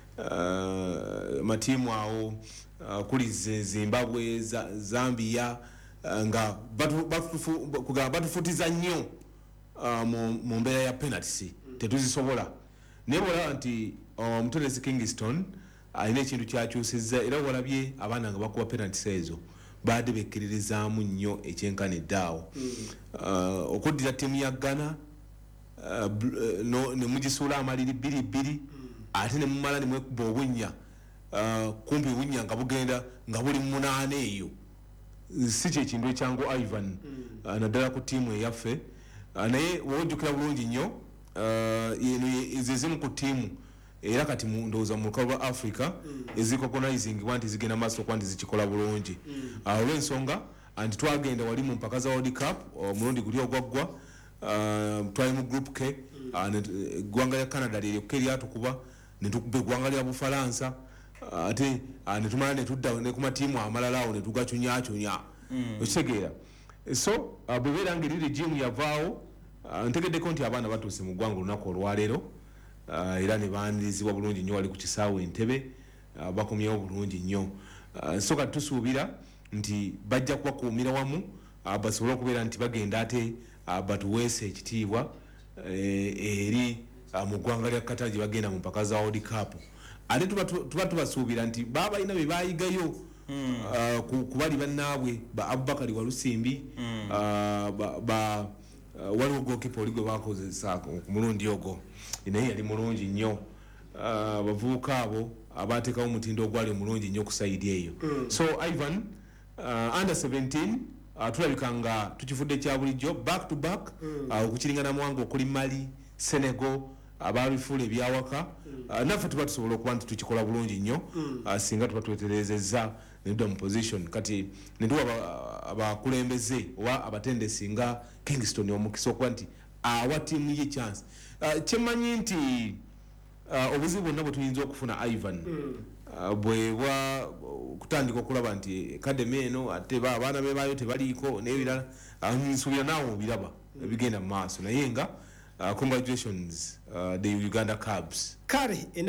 uh matimu awo Uh, kuli Zimbabwe za, Zambia uh, nga batu batu kuga batufutiza nnyo uh, mu mbeera ya penalties tetuzisobola nebola nti omutendesi uh, Kingston ayina ekintu kyakyusizza era walabye abaana nga bakuba penalties ezo baade bekkiririzaamu nnyo ekyenkaniddeawo uh, okuddira timu ya Ghana uh, no, ne mugisuula amaliri bbiri bbiri ate ne mumala ne mwekuba obunnya Uh, kumbi winya nga bugenda nga buli munane eyo si kye kintu ekyangu Ivan mm. uh, naddala ku tiimu eyaffe uh, naye wojjukira bulungi nnyo uh, ezizimu ku tiimu era kati ndowooza mu lukalu lwa Africa mm. ezikogonizing wanti zigenda maaso kuba nti zikikola bulungi mm. uh, olw'ensonga anti twagenda wali mu mpaka za World Cup omulundi guli ogwaggwa uh, twali mu group K eggwanga uh, lya Canada lyeryoka eryatukuba ne tukuba eggwanga lya Bufalansa ate ne tumala ne tudda ne ku matiimu amalala awo ne tugacunyaacunya okitegeera so bwebeera ngeri regimu yavaawo ntegeddeko nti abaana batuuse mu ggwanga olunaku olwaleero era ne baanirizibwa bulungi nnyo wali ku kisaawe Entebbe bakomyewo bulungi nnyo so kati tusuubira nti bajja kubakuumira wamu basobole okubeera nti bagenda ate batuweese ekitiibwa eri mu ggwanga lya Qatar gye bagenda mu mpaka za World Cup ate tuba tuba tubasuubira nti baba ina be bayigayo kubali bannaabwe ba Abubakari Walusimbi ba waliwo goalkeeper oli gwe bakozesa ku mulundi ogwo naye yali mulungi nnyo bavubuka abo abateekawo omutindo ogwali mulungi nnyo ku sayidi eyo so Ivan under seventeen tulabika nga tukifudde kya bulijjo back to back okukiringana muwango okuli Mali Senegal ababifuula ebyawaka naffe tuba tusobola okuba nti tukikola bulungi nnyo singa tuba tweterezezza nedda mu position kati netuwa abakulembeze oba abatendesi nga Kingston omukisa okuba nti awa tiimu ye chance kyemanyi nti obuzibu bwonna bwe tuyinza okufuna Ivan bwebwa kutandika okulaba nti academy eno ate abaana bebayo tebaliiko n'ebirala nsuubira naawe obiraba ebigenda mu maaso naye nga Uh, congratulations uh, the Uganda Cubs. Kare